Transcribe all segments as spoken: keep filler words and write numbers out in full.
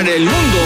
en el mundo.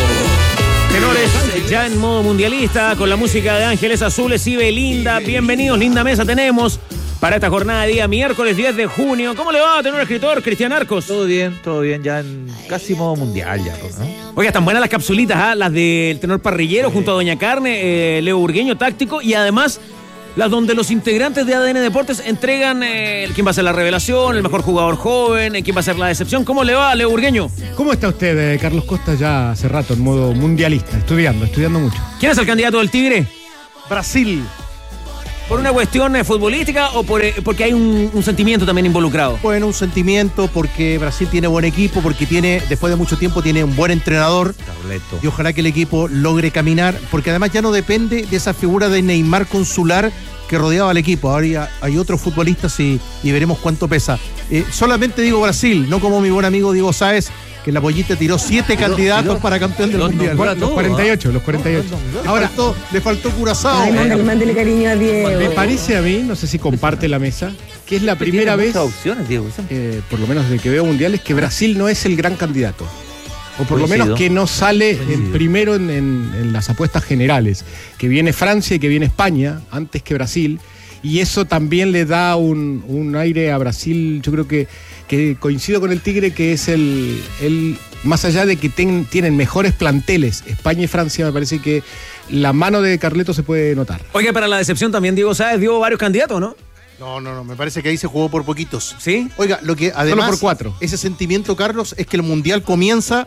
Tenores ya en modo mundialista, con la música de Ángeles Azules y Belinda. Bienvenidos, linda mesa tenemos para esta jornada de día miércoles diez de junio. ¿Cómo le va a tener un escritor, Cristian Arcos? Todo bien, todo bien, ya en casi modo mundial ya, ¿no? Oiga, están buenas las capsulitas, ¿eh? Las del tenor parrillero sí. junto a Doña Carne, eh, Leo Burgueño, táctico, y además las donde los integrantes de A D N Deportes entregan eh, quién va a ser la revelación, el mejor jugador joven, eh, quién va a ser la decepción. ¿Cómo le va, Leo Burgueño? ¿Cómo está usted, eh, Carlos Costa, ya hace rato en modo mundialista, estudiando, estudiando mucho? ¿Quién es el candidato del Tigre? Brasil. ¿Por una cuestión eh, futbolística o por, eh, porque hay un, un sentimiento también involucrado? Bueno, un sentimiento porque Brasil tiene buen equipo, porque tiene, después de mucho tiempo, tiene un buen entrenador. Carleto. Y ojalá que el equipo logre caminar, porque además ya no depende de esa figura de Neymar consular que rodeaba al equipo. Ahora hay otros futbolistas y, y veremos cuánto pesa. Eh, solamente digo Brasil, no como mi buen amigo Diego Sáez, que en la pollita tiró siete candidatos para campeón del mundial. Los cuarenta y ocho, los cuarenta y ocho. Ahora faltó, le faltó Curazao. Ay, mándale, mándale cariño a Diego. Me parece a mí, no sé si comparte la mesa, que es la primera vez, opciones, Diego. Eh, por lo menos desde que veo mundiales, que Brasil no es el gran candidato. O por lo menos que no sale en primero en, en, en las apuestas generales. Que viene Francia y que viene España antes que Brasil. Y eso también le da un, un aire a Brasil. Yo creo que, que coincido con el Tigre, que es el, el más allá de que ten, tienen mejores planteles, España y Francia, me parece que la mano de Carleto se puede notar. Oiga, para la decepción también Diego Sáez dio varios candidatos, ¿no? No, no, no, me parece que ahí se jugó por poquitos. ¿Sí? Oiga, lo que además, solo por cuatro. Ese sentimiento, Carlos, es que el Mundial comienza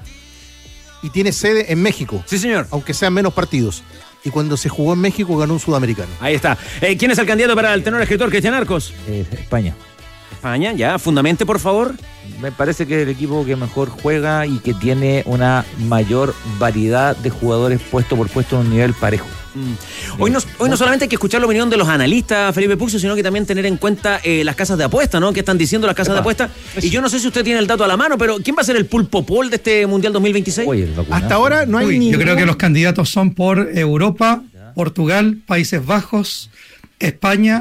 y tiene sede en México. Sí, señor. Aunque sean menos partidos. Y cuando se jugó en México ganó un sudamericano. Ahí está. Eh, ¿Quién es el candidato para el tenor escritor, Cristian Arcos? Eh, España. España, ya, fundamente, por favor. Me parece que es el equipo que mejor juega y que tiene una mayor variedad de jugadores puesto por puesto en un nivel parejo. Mm. Hoy, no, hoy no solamente hay que escuchar la opinión de los analistas, Felipe Puxio, sino que también tener en cuenta eh, las casas de apuesta, ¿no? ¿Qué están diciendo las casas Epa. de apuesta? Y yo no sé si usted tiene el dato a la mano, pero ¿quién va a ser el pulpo pol de este Mundial dos mil veintiséis? Oye, hasta ahora no hay Uy, ni... Yo creo que los candidatos son por Europa, Portugal, Países Bajos, España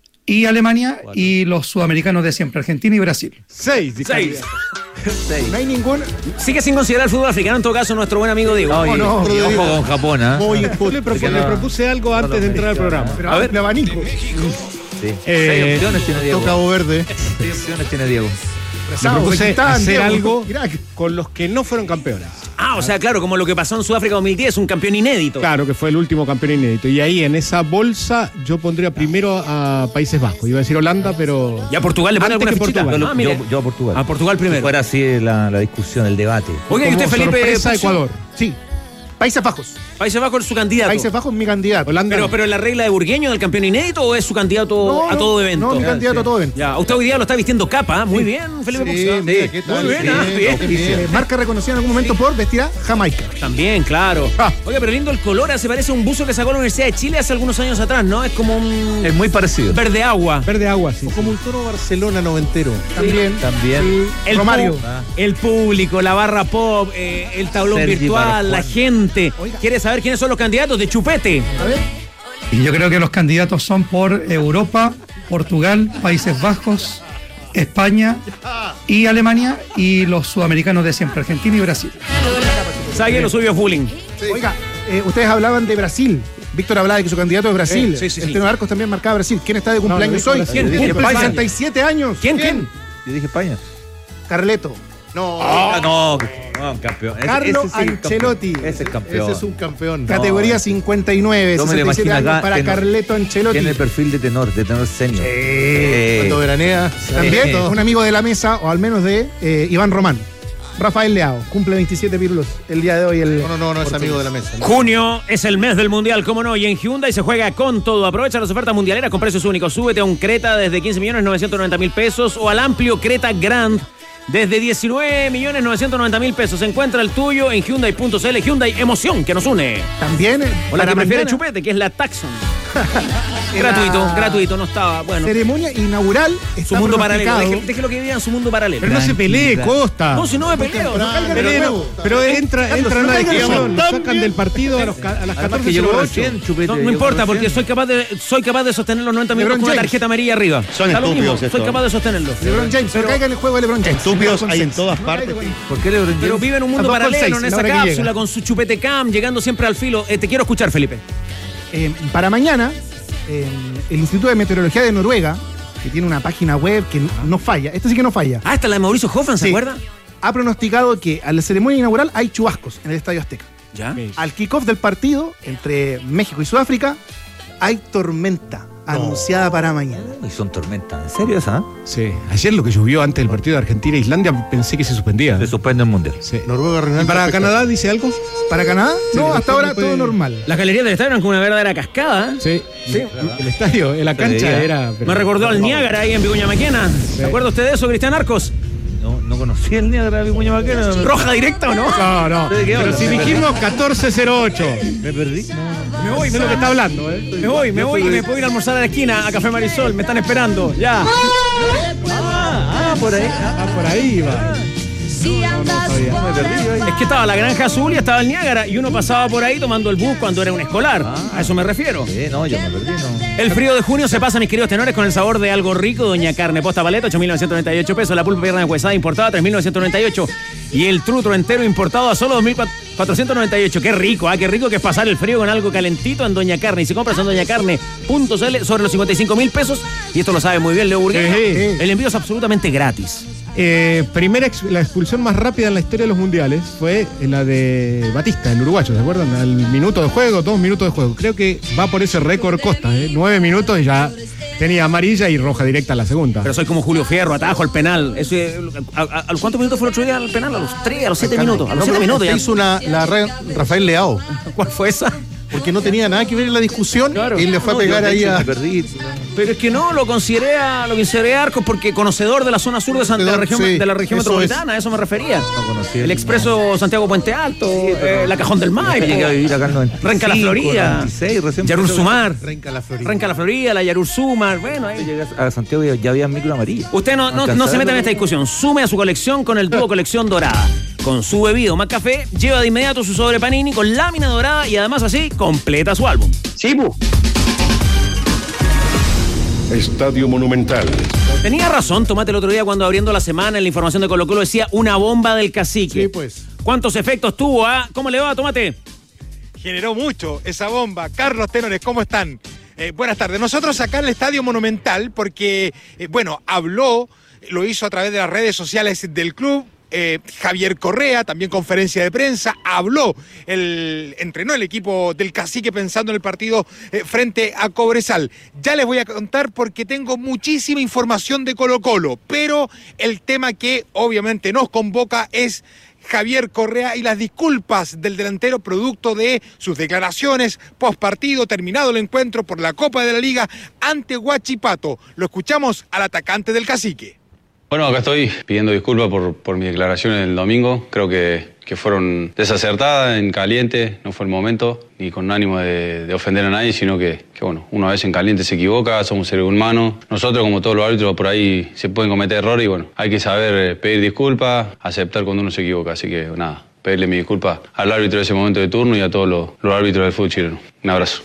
y Alemania, Cuatro. Y los sudamericanos de siempre, Argentina y Brasil. Seis. Seis. Seis. No hay ningún... Sigue sin considerar el fútbol africano, en todo caso, nuestro buen amigo Diego. No, y, no, y ojo con Japón, ¿eh? Muy le, propu- le propuse algo antes no de entrar al programa. Pero a ver, de abanico. Sí. Eh, Seis opciones tiene Diego. Cabo Verde. Seis opciones tiene Diego. Le propuse hacer algo con los que no fueron campeones. Ah, o sea, claro, como lo que pasó en Sudáfrica dos mil diez, un campeón inédito. Claro, que fue el último campeón inédito. Y ahí en esa bolsa yo pondría primero a Países Bajos. Iba a decir Holanda, pero... ¿Y a Portugal le pone alguna fichita? Yo, Ah, yo, yo a Portugal. A Portugal primero. Si fuera así la, la discusión, el debate. Oiga, ¿y usted, Felipe? Sorpresa, Puxio? Ecuador. Sí. Países Bajos. Países Bajos es su candidato. Países Bajos es mi candidato. Holanda. Pero, pero ¿la regla de Burgueño del campeón inédito o es su candidato No, a todo evento? No, mi candidato sí. a todo evento. Ya, usted hoy día lo está vistiendo capa. Muy bien, Felipe Sí, Puxio. mira, ¿qué tal? Muy bien, Sí, ah, bien. bien, bien. Eh, marca reconocida en algún momento por vestir a Jamaica. También, claro. Ah. Oiga, pero lindo el color. Se parece a un buzo que sacó la Universidad de Chile hace algunos años atrás, ¿no? Es como un... Es muy parecido. verde agua. Verde agua, sí. O como un Toro Barcelona noventero. También. También. Sí. El Romario. pu- el público, la barra pop, eh, el tablón Sergi virtual, la Parajuan. gente. Oiga. ¿Quiere saber quiénes son los candidatos de chupete? A ver. Y yo creo que los candidatos son por Europa, Portugal, Países Bajos, España y Alemania, y los sudamericanos de siempre, Argentina y Brasil. Sague lo subió bullying. Sí. Oiga, eh, ustedes hablaban de Brasil. Víctor hablaba de que su candidato es Brasil. Sí, sí, sí, el sí. tenor Arcos también marcaba Brasil. ¿Quién está de cumpleaños no, hoy? Brasil. ¿Quién? Cumple España. sesenta y siete años. ¿Quién? ¿Quién? Yo dije España. Carleto. No. Ah, no, no, campeón. Ese- Carlo ese sí, Ancelotti. campeón. Ese es campeón. Ese es un campeón. No. Categoría cincuenta y nueve, Yo me lo sesenta y siete imagino años acá, para tenor. Carleto Ancelotti. Tiene el perfil de tenor, de tenor senior. Eh, Cuando veranea. También un amigo de la mesa, o al menos de eh, Iván Román. Rafael Leao, cumple veintisiete pirulos el día de hoy. El No, no, no, no es amigo de la mesa. ¿no? Junio es el mes del Mundial, cómo no, y en Hyundai se juega con todo. Aprovecha las ofertas mundialeras con precios únicos. Súbete a un Creta desde quince millones novecientos noventa mil pesos o al amplio Creta Grand desde diecinueve millones novecientos noventa mil pesos. Encuentra el tuyo en Hyundai punto c l. Hyundai, emoción que nos une. También. eh, O la para que prefiere mañana- chupete, que es la Taxon. gratuito, la gratuito, no estaba. Bueno, ceremonia inaugural. su Está mundo paralelo. pronosticado. Deje, deje lo que viva en su mundo paralelo. Pero no se pelee, Costa. No, si no me peleo. No caigan Pero, en no, juego. pero entra, entra en una discusión, lo sacan del partido a, los, ca- a las Además catorce que llegó cero ocho. recién, Chupete. No, no llegó importa, recién. porque soy capaz de soy capaz de sostener los noventa minutos LeBron con una James. tarjeta amarilla arriba. Son Da lo mismo, estúpidos soy estos. capaz de sostenerlo. LeBron James, pero caiga en el juego de LeBron James. Estúpidos hay en Con todas seis. partes. ¿Por qué LeBron James? Pero vive en un mundo A dos con paralelo, seis, en la esa hora que cápsula, llega. con su chupete cam, llegando siempre al filo. Eh, te quiero escuchar, Felipe. Eh, para mañana, eh, el Instituto de Meteorología de Noruega, que tiene una página web que no falla, esta sí que no falla, Ah, esta es la de Mauricio Hoffman, ¿se Sí. acuerda? ha pronosticado que a la ceremonia inaugural hay chubascos en el Estadio Azteca. Ya. Al kickoff del partido entre México y Sudáfrica, hay tormenta anunciada para mañana. Y son tormentas. ¿En serio esa? Sí, ayer lo que llovió antes del partido de Argentina e Islandia pensé que se suspendía. Se suspende el mundial. Sí. Noruega, ¿Y Reinaldo. para Canadá dice algo? ¿Para Canadá? Sí, no, después hasta ahora no puede- todo normal. Las galerías del estadio eran como una verdadera cascada. ¿eh? Sí. Sí. El estadio, en la cancha Debería. era... Me recordó al Niágara ahí en Vicuña Maquena. ¿Se acuerda usted de eso, Cristian Arcos? No, no conocí el Niágara de Vicuña Maquena. ¿Roja directa o no? No, no. ¿De qué Pero habla? si dijimos catorce cero ocho. Me perdí. Me voy, Eso es lo que está hablando, ¿eh? Me voy, me voy y me puedo ir a almorzar a la esquina, a Café Marisol. Me están esperando. Ya. Ah, por ahí. Ah, por ahí va. Me perdí ahí. Es que estaba la Granja Azul y estaba el Niágara. Y uno pasaba por ahí tomando el bus cuando era un escolar. A eso me refiero. Sí, no, yo me perdí, no. El frío de junio se pasa, mis queridos tenores, con el sabor de algo rico. Doña Carne Posta Paleta, ocho mil novecientos noventa y ocho pesos. La pulpa pierna huesada importada, tres mil novecientos noventa y ocho. Y el trutro entero importado a solo dos mil cuatrocientos noventa y ocho. Qué rico, ¿ah? Qué rico que es pasar el frío con algo calentito en Doña Carne. Y si compras en doña carne punto c l sobre los cincuenta y cinco mil pesos, y esto lo sabe muy bien Leo Burgueño, Sí. el envío es absolutamente gratis. Eh, primera ex- la expulsión más rápida en la historia de los mundiales fue la de Batista, el uruguayo, ¿se acuerdan? Al minuto de juego, dos minutos de juego. Creo que va por ese récord Costa, ¿eh? Nueve minutos y ya tenía amarilla y roja directa a la segunda. Pero soy como Julio Fierro, atajo el penal. Eso, eh, ¿a, a- a los cuántos minutos fue el otro día el penal? ¿A los tres? ¿A los siete minutos? A los No, siete pero minutos esta ya. hizo una, la Ra- Rafael Leao, ¿Cuál fue esa? porque no tenía nada que ver en la discusión Claro. y le fue No, a pegar yo, de ahí hecho, a... Me perdí. Pero es que no, lo consideré a, lo consideré a Arcos porque conocedor de la zona sur de, San- de la región, Sí, de la región eso metropolitana, a eso me refería. No conocí El expreso Santiago Puente Alto, eh, la Cajón del Maipo, Llegué a vivir acá en noventa y cinco, Renca la Florida, noventa y seis, recién Yarur empecé a- Sumar, Renca la Florida. Renca la Florida, la Yarur Sumar, bueno, ahí. Llegué a Santiago y ya había micro amarillo. Usted no, no, no se meta en esta discusión. Sume a su colección con el dúo Colección Dorada. Con su bebido más café, lleva de inmediato su sobre panini con lámina dorada y además así completa su álbum. Sí, bu. Estadio Monumental. Tenía razón Tomate el otro día cuando abriendo la semana en la información de Colo Colo decía una bomba del cacique. Sí, pues. ¿Cuántos efectos tuvo? Ah? ¿Cómo le va, Tomate? Generó mucho esa bomba. Carlos Tenores, ¿cómo están? Eh, buenas tardes. Nosotros acá en el Estadio Monumental, porque, eh, bueno, habló, lo hizo a través de las redes sociales del club, eh, Javier Correa, también conferencia de prensa, habló, el, entrenó el equipo del Cacique pensando en el partido eh, frente a Cobresal. Ya les voy a contar porque tengo muchísima información de Colo Colo, pero el tema que obviamente nos convoca es Javier Correa y las disculpas del delantero producto de sus declaraciones post partido, terminado el encuentro por la Copa de la Liga ante Huachipato. Lo escuchamos al atacante del Cacique. Bueno, acá estoy pidiendo disculpas por, por mis declaraciones del domingo. Creo que, que fueron desacertadas, en caliente, no fue el momento, ni con ánimo de, de ofender a nadie, sino que, que, bueno, una vez en caliente se equivoca, somos seres humanos. Nosotros, como todos los árbitros, por ahí se pueden cometer errores y, bueno, hay que saber eh, pedir disculpas, aceptar cuando uno se equivoca. Así que, nada, pedirle mis disculpas al árbitro de ese momento de turno y a todos los, los árbitros del fútbol chileno. Un abrazo.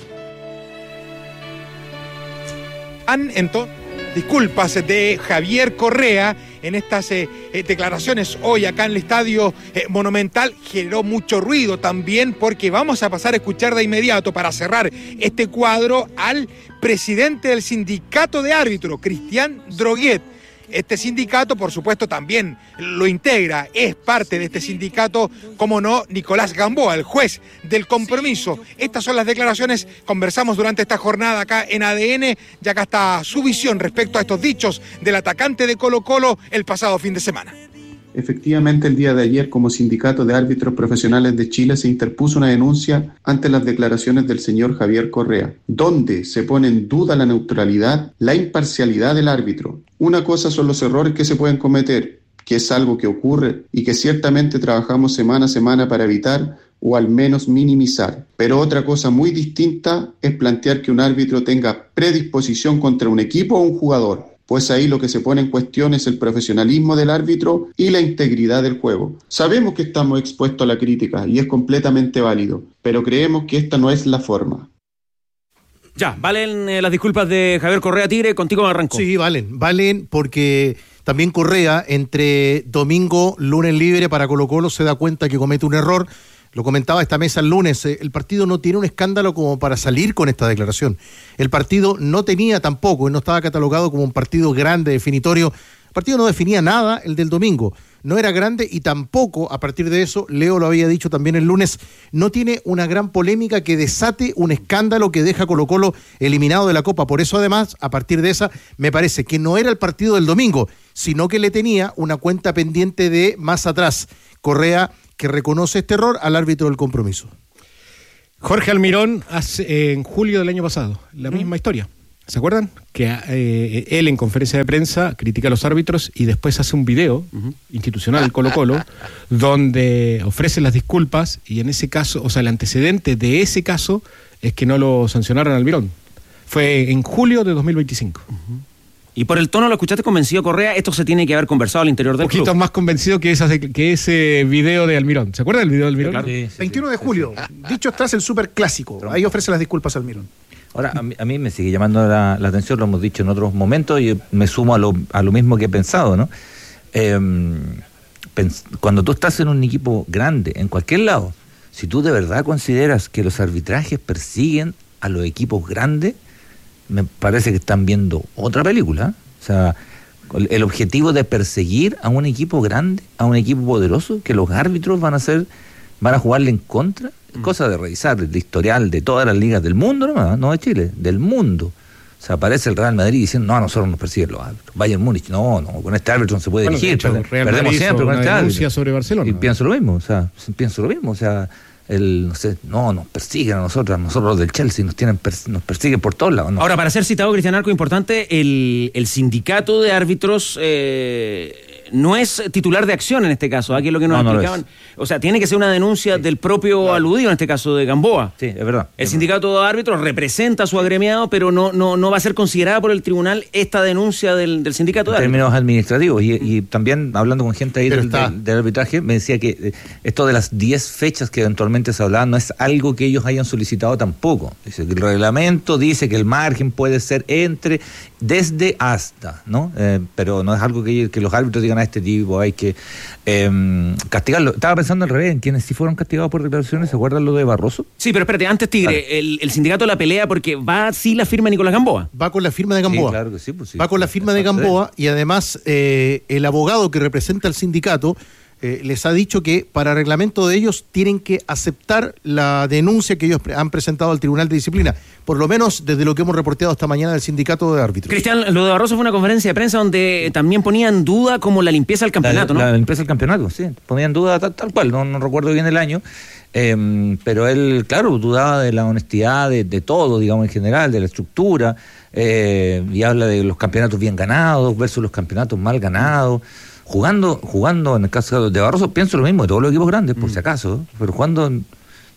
Entonces, disculpas de Javier Correa en estas eh, eh, declaraciones hoy acá en el Estadio eh, Monumental. Generó mucho ruido también porque vamos a pasar a escuchar de inmediato, para cerrar este cuadro, al presidente del sindicato de árbitros, Cristian Droguet. Este sindicato, por supuesto, también lo integra, es parte de este sindicato, como no, Nicolás Gamboa, el juez del compromiso. Estas son las declaraciones, conversamos durante esta jornada acá en A D N, y acá está su visión respecto a estos dichos del atacante de Colo Colo el pasado fin de semana. Efectivamente, el día de ayer, como Sindicato de Árbitros Profesionales de Chile, se interpuso una denuncia ante las declaraciones del señor Javier Correa, donde se pone en duda la neutralidad, la imparcialidad del árbitro. Una cosa son los errores que se pueden cometer, que es algo que ocurre y que ciertamente trabajamos semana a semana para evitar, o al menos minimizar. Pero otra cosa muy distinta es plantear que un árbitro tenga predisposición contra un equipo o un jugador, pues ahí lo que se pone en cuestión es el profesionalismo del árbitro y la integridad del juego. Sabemos que estamos expuestos a la crítica y es completamente válido, pero creemos que esta no es la forma. Ya, valen eh, las disculpas de Javier Correa. Tigre, contigo me arrancó. Sí, valen, valen porque también Correa, entre domingo, lunes libre para Colo-Colo, se da cuenta que comete un error. Lo comentaba esta mesa el lunes, eh, el partido no tiene un escándalo como para salir con esta declaración. El partido no tenía tampoco, no estaba catalogado como un partido grande, definitorio. El partido no definía nada, el del domingo. No era grande y tampoco, a partir de eso, Leo lo había dicho también el lunes, no tiene una gran polémica que desate un escándalo que deja a Colo-Colo eliminado de la Copa. Por eso, además, a partir de esa, me parece que no era el partido del domingo, sino que le tenía una cuenta pendiente de más atrás. Correa, que reconoce este error al árbitro del compromiso. Jorge Almirón hace, eh, en julio del año pasado, la ¿Mm? misma historia. ¿Se acuerdan? Que eh, él en conferencia de prensa critica a los árbitros y después hace un video uh-huh. institucional Colo-Colo donde ofrece las disculpas y en ese caso, o sea, el antecedente de ese caso es que no lo sancionaron a Almirón. Fue en julio de dos mil veinticinco. Uh-huh. Y por el tono lo escuchaste convencido, Correa, esto se tiene que haber conversado al interior del club. Un poquito más convencido que, esa, que ese video de Almirón. ¿Se acuerdan del video de Almirón? Claro. Sí, sí, veintiuno de julio, sí, sí. Dicho tras el superclásico. Ahí ofrece las disculpas a Almirón. Ahora, a mí, a mí me sigue llamando la, la atención, lo hemos dicho en otros momentos, y me sumo a lo, a lo mismo que he pensado, ¿no? Eh, pens- cuando tú estás en un equipo grande, en cualquier lado, si tú de verdad consideras que los arbitrajes persiguen a los equipos grandes, me parece que están viendo otra película. O sea, el objetivo de perseguir a un equipo grande, a un equipo poderoso, que los árbitros van a hacer, van a jugarle en contra, es mm. cosa de revisar el historial de todas las ligas del mundo, no, no de Chile, del mundo. O sea, aparece el Real Madrid diciendo, no, a nosotros nos persiguen los árbitros. Bayern Múnich, no, no, con este árbitro no se puede bueno, dirigir, hecho, per- perdemos siempre con este árbitro. Sobre Barcelona. Y pienso lo mismo, o sea, pienso lo mismo, o sea, el, no sé, no, nos persiguen a nosotros, a nosotros los del Chelsea, nos tienen nos persiguen por todos lados. ¿No? Ahora, para ser citado, Cristian Arco, importante, el, el sindicato de árbitros eh, no es titular de acción en este caso, aquí es lo que nos no, explicaban. No o sea, tiene que ser una denuncia sí. del propio claro. aludido, en este caso de Gamboa. Sí, es verdad. El es sindicato verdad. de árbitros representa a su agremiado, pero no, no, no va a ser considerada por el tribunal esta denuncia del, del sindicato de árbitros. En términos administrativos, y, y mm. también hablando con gente ahí del, del, del arbitraje, me decía que esto de las diez fechas que eventualmente se hablaban no es algo que ellos hayan solicitado tampoco. Dice que el reglamento dice que el margen puede ser entre, desde hasta, ¿no? Eh, pero no es algo que, que los árbitros digan a este tipo, hay que eh, castigarlo. Estaba pensando al revés, en quienes sí fueron castigados por declaraciones, ¿se acuerdan lo de Barroso? Sí, pero espérate, antes Tigre, el, el sindicato la pelea porque va sí la firma de Nicolás Gamboa. Va con la firma de Gamboa. Sí, claro que sí, pues sí. Va con la firma de Gamboa y además eh, el abogado que representa al sindicato Eh, les ha dicho que para reglamento de ellos tienen que aceptar la denuncia que ellos pre- han presentado al Tribunal de Disciplina, por lo menos desde lo que hemos reporteado esta mañana del sindicato de árbitros. Cristian, lo de Barroso fue una conferencia de prensa donde también ponía en duda como la limpieza del campeonato, la, ¿no? La limpieza del campeonato, sí, ponía en duda tal, tal cual, no, no recuerdo bien el año, eh, pero él, claro, dudaba de la honestidad de, de todo, digamos, en general, de la estructura, eh, y habla de los campeonatos bien ganados versus los campeonatos mal ganados. Jugando, jugando en el caso de Barroso, pienso lo mismo de todos los equipos grandes, por mm. si acaso, pero jugando en,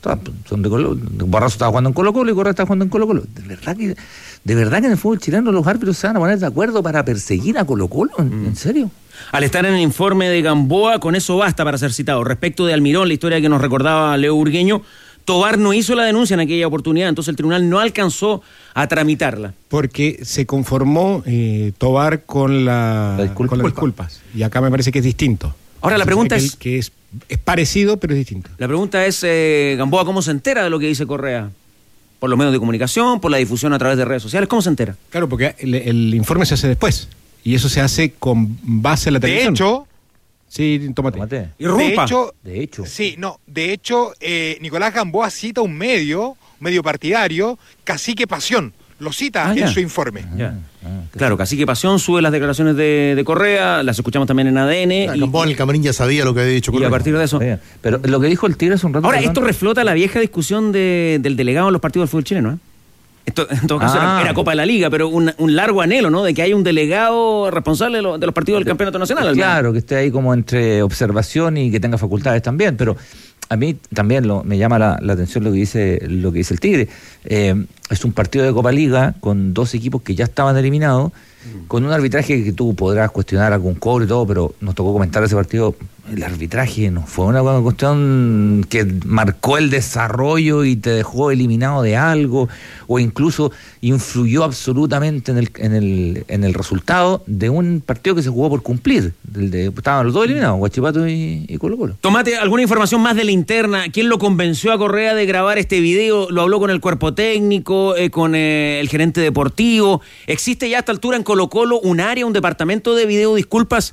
son de Colo, Barroso estaba jugando en Colo-Colo y Correa estaba jugando en Colo-Colo. De verdad que, de verdad que en el fútbol chileno los árbitros se van a poner de acuerdo para perseguir a Colo-Colo, ¿en, mm. ¿en serio? Al estar en el informe de Gamboa, con eso basta para ser citado. Respecto de Almirón, la historia que nos recordaba Leo Burgueño, Tobar no hizo la denuncia en aquella oportunidad, entonces el tribunal no alcanzó a tramitarla. Porque se conformó eh, Tobar con, la, la disculpa. con las disculpas. Y acá me parece que es distinto. Ahora la pregunta es... Que es, es parecido, pero es distinto. La pregunta es, eh, Gamboa, ¿cómo se entera de lo que dice Correa? ¿Por los medios de comunicación? ¿Por la difusión a través de redes sociales? ¿Cómo se entera? Claro, porque el, el informe se hace después. Y eso se hace con base en la televisión. De hecho... Sí, tómate. tómate. Y rumpa. De hecho, de hecho. Sí, no, de hecho, eh, Nicolás Gamboa cita un medio, un medio partidario, Cacique Pasión, lo cita ah, en ya. su informe. Ya. Ah, claro, Cacique Pasión sube las declaraciones de, de Correa, las escuchamos también en A D N. Ah, y, Gamboa en el camarín ya sabía lo que había dicho Correa. Y a partir de eso... Pero lo que dijo el Tigre hace un rato... Ahora, esto reflota la vieja discusión de, del delegado en los partidos del fútbol chileno, ¿eh? Esto, en todo caso, ah, era, era Copa de la Liga, pero un, un largo anhelo, ¿no? De que haya un delegado responsable de, lo, de los partidos del campeonato nacional. Claro, que esté ahí como entre observación y que tenga facultades también, pero a mí también lo, me llama la, la atención lo que dice lo que dice el Tigre. Eh, es un partido de Copa Liga con dos equipos que ya estaban eliminados, mm. con un arbitraje que tú podrás cuestionar algún cobro y todo, pero nos tocó comentar ese partido. El arbitraje no fue una cuestión que marcó el desarrollo y te dejó eliminado de algo, o incluso influyó absolutamente en el en el, en el resultado de un partido que se jugó por cumplir. El de, estaban los dos eliminados, Huachipato y, y Colo Colo. Tomate, ¿alguna información más de la interna? ¿Quién lo convenció a Correa de grabar este video? ¿Lo habló con el cuerpo técnico, eh, con eh, el gerente deportivo? ¿Existe ya a esta altura en Colo Colo un área, un departamento de video disculpas?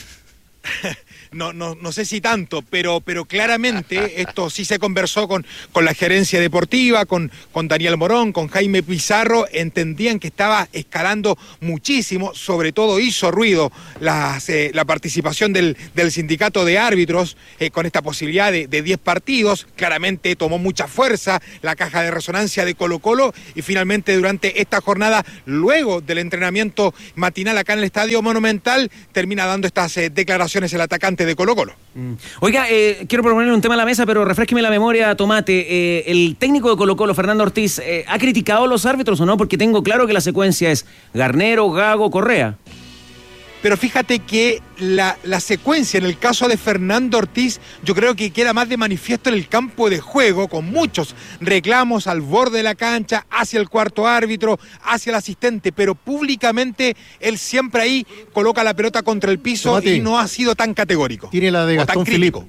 No, no, no sé si tanto, pero, pero claramente esto sí se conversó con, con la gerencia deportiva, con, con Daniel Morón, con Jaime Pizarro. Entendían que estaba escalando muchísimo, sobre todo hizo ruido las, eh, la participación del, del sindicato de árbitros eh, con esta posibilidad de, de diez partidos. Claramente tomó mucha fuerza la caja de resonancia de Colo Colo y finalmente durante esta jornada, luego del entrenamiento matinal acá en el Estadio Monumental, termina dando estas eh, declaraciones el atacante de Colo Colo. Mm. Oiga, eh, quiero proponerle un tema a la mesa, pero refresqueme la memoria, Tomate. Eh, el técnico de Colo Colo, Fernando Ortiz, eh, ¿ha criticado a los árbitros o no? Porque tengo claro que la secuencia es Garnero, Gago, Correa. Pero fíjate que la, la secuencia en el caso de Fernando Ortiz yo creo que queda más de manifiesto en el campo de juego, con muchos reclamos al borde de la cancha, hacia el cuarto árbitro, hacia el asistente, pero públicamente él siempre ahí coloca la pelota contra el piso. Tomate, y no ha sido tan categórico. Tiene la de Gastón Filipe.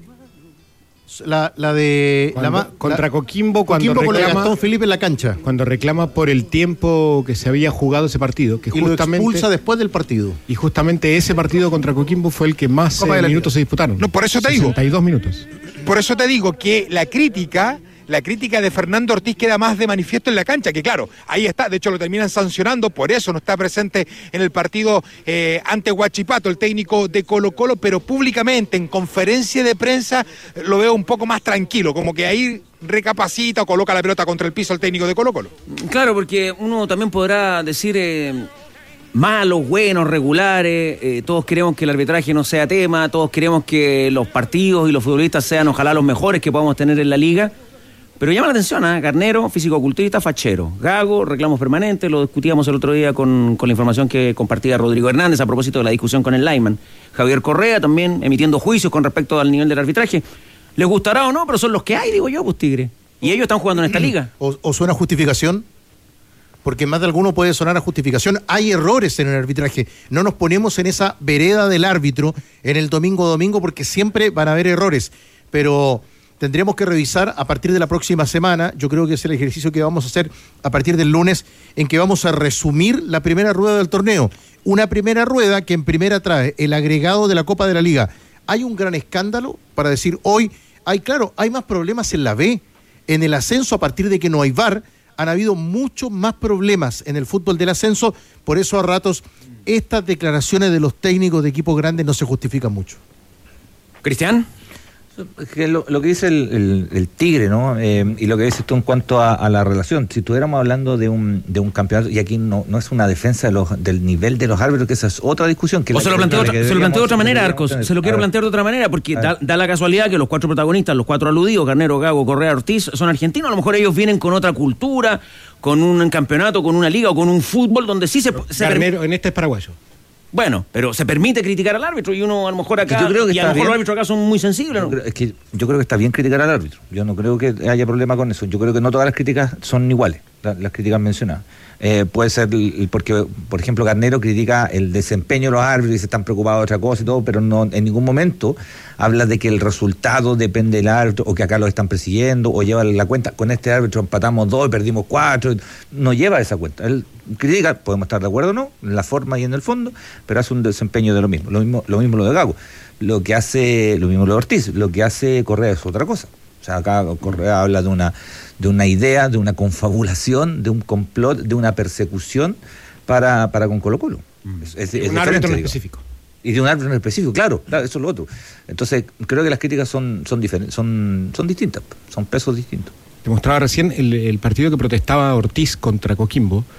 La, la de cuando, la, contra la, Coquimbo cuando Coquimbo reclama con Gastón Felipe en la cancha, cuando reclama por el tiempo que se había jugado ese partido, que y justamente lo expulsa después del partido, y justamente ese partido contra Coquimbo fue el que más eh, minutos se disputaron. No, por eso te sesenta y dos digo minutos. Por eso te digo que la crítica La crítica de Fernando Ortiz queda más de manifiesto en la cancha, que claro, ahí está, de hecho lo terminan sancionando, por eso no está presente en el partido eh, ante Huachipato, el técnico de Colo Colo, pero públicamente, en conferencia de prensa, lo veo un poco más tranquilo, como que ahí recapacita o coloca la pelota contra el piso el técnico de Colo Colo. Claro, porque uno también podrá decir... Eh... malos, buenos, regulares, eh, todos queremos que el arbitraje no sea tema, todos queremos que los partidos y los futbolistas sean ojalá los mejores que podamos tener en la liga, pero llama la atención, ¿eh? Garnero, físico-ocultista, fachero, Gago, reclamos permanentes, lo discutíamos el otro día con, con la información que compartía Rodrigo Hernández a propósito de la discusión con el Lyman, Javier Correa también emitiendo juicios con respecto al nivel del arbitraje, les gustará o no, pero son los que hay, digo yo, pues Tigre, y ellos están jugando en esta liga. ¿O, o suena justificación? Porque más de alguno puede sonar a justificación. Hay errores en el arbitraje. No nos ponemos en esa vereda del árbitro en el domingo domingo porque siempre van a haber errores. Pero tendremos que revisar a partir de la próxima semana. Yo creo que es el ejercicio que vamos a hacer a partir del lunes, en que vamos a resumir la primera rueda del torneo. Una primera rueda que en primera trae el agregado de la Copa de la Liga. Hay un gran escándalo para decir hoy, hay claro, hay más problemas en la B. En el ascenso, a partir de que no hay V A R, han habido muchos más problemas en el fútbol del ascenso, por eso a ratos estas declaraciones de los técnicos de equipos grandes no se justifican mucho. ¿Cristian? Lo, lo que dice el, el, el Tigre, ¿no? Eh, y lo que dices tú en cuanto a, a la relación. Si estuviéramos hablando de un, de un campeonato, y aquí no, no es una defensa de los, del nivel de los árbitros, que esa es otra discusión. Que o la, se lo planteo, otra, se lo planteo de otra manera, Arcos. Tener. Se lo quiero plantear de otra manera, porque da, da la casualidad que los cuatro protagonistas, los cuatro aludidos, Garnero, Gago, Correa, Ortiz, son argentinos. A lo mejor ellos vienen con otra cultura, con un campeonato, con una liga o con un fútbol donde sí se... se Garnero, perm- en este es paraguayo. Bueno, pero se permite criticar al árbitro y uno a lo mejor acá, yo creo que y a lo mejor bien. Los árbitros acá son muy sensibles, ¿no? Yo creo, es que yo creo que está bien criticar al árbitro. Yo no creo que haya problema con eso. Yo creo que no todas las críticas son iguales, las, las críticas mencionadas. Eh, puede ser, porque, por ejemplo, Garnero critica el desempeño de los árbitros y se están preocupados de otra cosa y todo, pero no en ningún momento habla de que el resultado depende del árbitro o que acá lo están persiguiendo o lleva la cuenta. Con este árbitro empatamos dos y perdimos cuatro. No lleva esa cuenta. Él critica, podemos estar de acuerdo o no, en la forma y en el fondo, pero hace un desempeño de lo mismo. Lo mismo lo mismo lo de Gago. Lo que hace, lo mismo lo de Ortiz. Lo que hace Correa es otra cosa. O sea, acá Correa habla de una de una idea, de una confabulación, de un complot, de una persecución para, para con Colo Colo. Mm. Es, es, es un árbitro en específico. Y de un árbitro en específico, claro, claro, eso es lo otro. Entonces, creo que las críticas son, son diferentes, son, son distintas, son pesos distintos. Te mostraba recién el, el partido que protestaba Ortiz contra Coquimbo.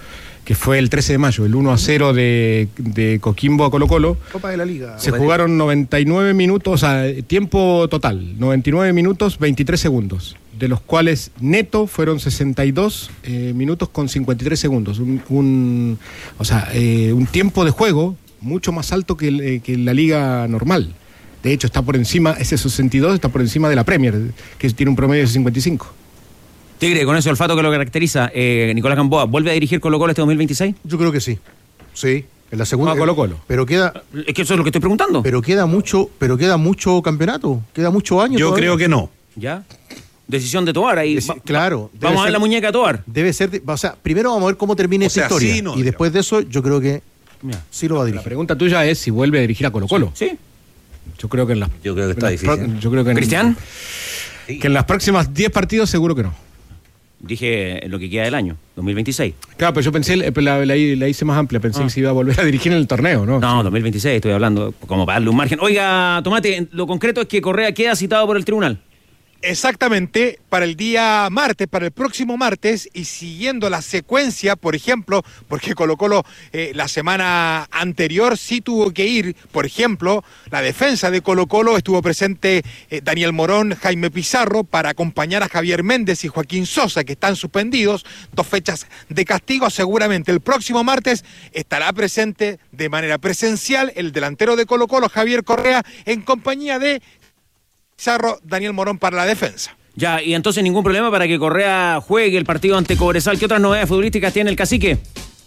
que fue el trece de mayo, el uno a cero de, de Coquimbo a Colo-Colo. Copa de la Liga. Se jugaron noventa y nueve minutos, o sea, tiempo total, noventa y nueve minutos, veintitrés segundos, de los cuales neto fueron sesenta y dos eh, minutos con cincuenta y tres segundos. Un, un, o sea, eh, un tiempo de juego mucho más alto que, eh, que la liga normal. De hecho, está por encima, ese sesenta y dos está por encima de la Premier, que tiene un promedio de cincuenta y cinco. Tigre, con ese olfato que lo caracteriza, eh, Nicolás Gamboa, ¿vuelve a dirigir Colo-Colo este dos mil veintiséis? Yo creo que sí. Sí, en la segunda. Ah, Colo-Colo. Pero queda. Es que eso es lo que estoy preguntando. Pero queda mucho, pero queda mucho campeonato, queda muchos años. Yo todavía. creo que no. ¿Ya? Decisión de Tobar ahí. Deci- claro. Va, vamos a ver ser, la muñeca de Tobar. Debe ser, de, o sea, primero vamos a ver cómo termina O esta sea, historia. sí, no, y después de eso, yo creo que ya. sí lo va a dirigir. La pregunta tuya es si vuelve a dirigir a Colo-Colo. Sí. Yo creo que en las. Yo creo que está difícil. Pro, yo creo que en, ¿Cristian? Que en las próximas diez partidos seguro que no. Dije lo que queda del año, dos mil veintiséis. Claro, pero yo pensé, la, la, la hice más amplia, pensé ah. que se iba a volver a dirigir en el torneo, ¿no? No, dos mil veintiséis, estoy hablando, como para darle un margen. Oiga, Tomate, lo concreto es que Correa queda citado por el tribunal. Exactamente, para el día martes, para el próximo martes, y siguiendo la secuencia, por ejemplo, porque Colo-Colo eh, la semana anterior sí tuvo que ir, por ejemplo, la defensa de Colo-Colo, estuvo presente eh, Daniel Morón, Jaime Pizarro, para acompañar a Javier Méndez y Joaquín Sosa, que están suspendidos, dos fechas de castigo. Seguramente el próximo martes estará presente de manera presencial el delantero de Colo-Colo, Javier Correa, en compañía de Pizarro, Daniel Morón para la defensa. Ya, y entonces ningún problema para que Correa juegue el partido ante Cobresal. ¿Qué otras novedades futbolísticas tiene el cacique?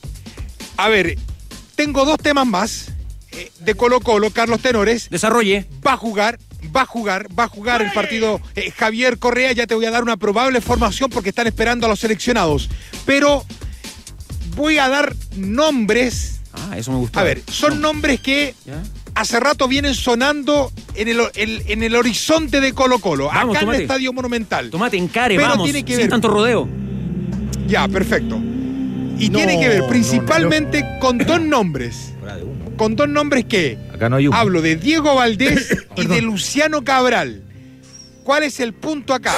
A ver, tengo dos temas más. Eh, de Colo-Colo, Carlos Tenores. Desarrolle. Va a jugar, va a jugar, va a jugar el partido eh, Javier Correa. Ya te voy a dar una probable formación porque están esperando a los seleccionados. Pero voy a dar nombres. Ah, eso me gusta. A ver, son no. nombres que... ¿Ya? Hace rato vienen sonando en el, el, en el horizonte de Colo-Colo, vamos, acá tomate. En el Estadio Monumental. Tomate, encare, pero vamos, tiene que sin ver, tanto rodeo. Ya, perfecto. Y no, tiene que ver principalmente no, no. con dos nombres. Con dos nombres que acá no hay humo. Hablo de Diego Valdés y de Luciano Cabral. ¿Cuál es el punto acá?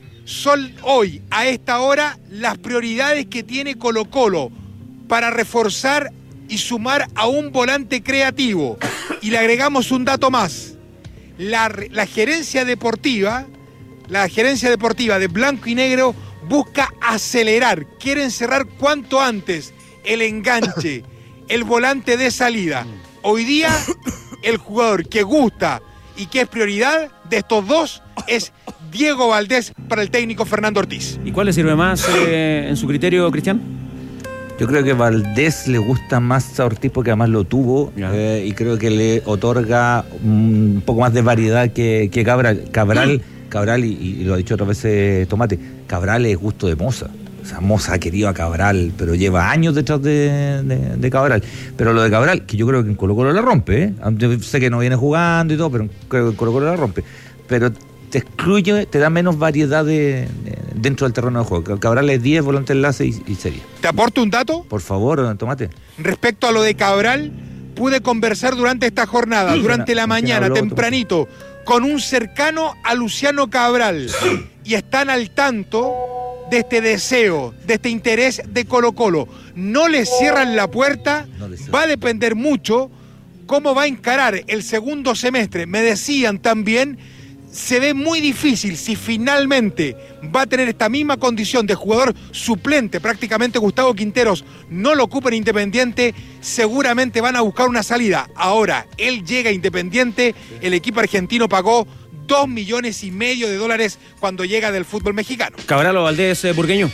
Son hoy, a esta hora, las prioridades que tiene Colo-Colo para reforzar y sumar a un volante creativo. Y le agregamos un dato más. La, la gerencia deportiva, la gerencia deportiva de Blanco y Negro busca acelerar, quieren cerrar cuanto antes el enganche, el volante de salida. Hoy día, el jugador que gusta y que es prioridad de estos dos es Diego Valdés para el técnico Fernando Ortiz. ¿Y cuál le sirve más eh, en su criterio, Cristian? Yo creo que Valdés le gusta más a Ortiz porque además lo tuvo eh, y creo que le otorga un poco más de variedad que, que Cabral. Cabral, Cabral y, y lo ha dicho otras veces Tomate, Cabral es gusto de Moza. O sea, Moza ha querido a Cabral, pero lleva años detrás de, de, de Cabral. Pero lo de Cabral, que yo creo que en Colo-Colo la rompe, ¿eh? Yo sé que no viene jugando y todo, pero creo que en Colo-Colo la rompe. Pero te excluye, te da menos variedad de, de, dentro del terreno de juego. Cabral es diez, volante enlace y, y serie. ¿Te aporto un dato? Por favor, Tomate. Respecto a lo de Cabral, pude conversar durante esta jornada, durante la mañana, tempranito, con un cercano a Luciano Cabral. Y están al tanto de este deseo, de este interés de Colo-Colo. No le cierran la puerta, no va a depender mucho cómo va a encarar el segundo semestre. Me decían también... Se ve muy difícil si finalmente va a tener esta misma condición de jugador suplente, prácticamente Gustavo Quinteros no lo ocupa en Independiente, seguramente van a buscar una salida. Ahora, él llega a Independiente, el equipo argentino pagó dos millones y medio de dólares cuando llega del fútbol mexicano. Cabral o Valdés, eh, Burgueño.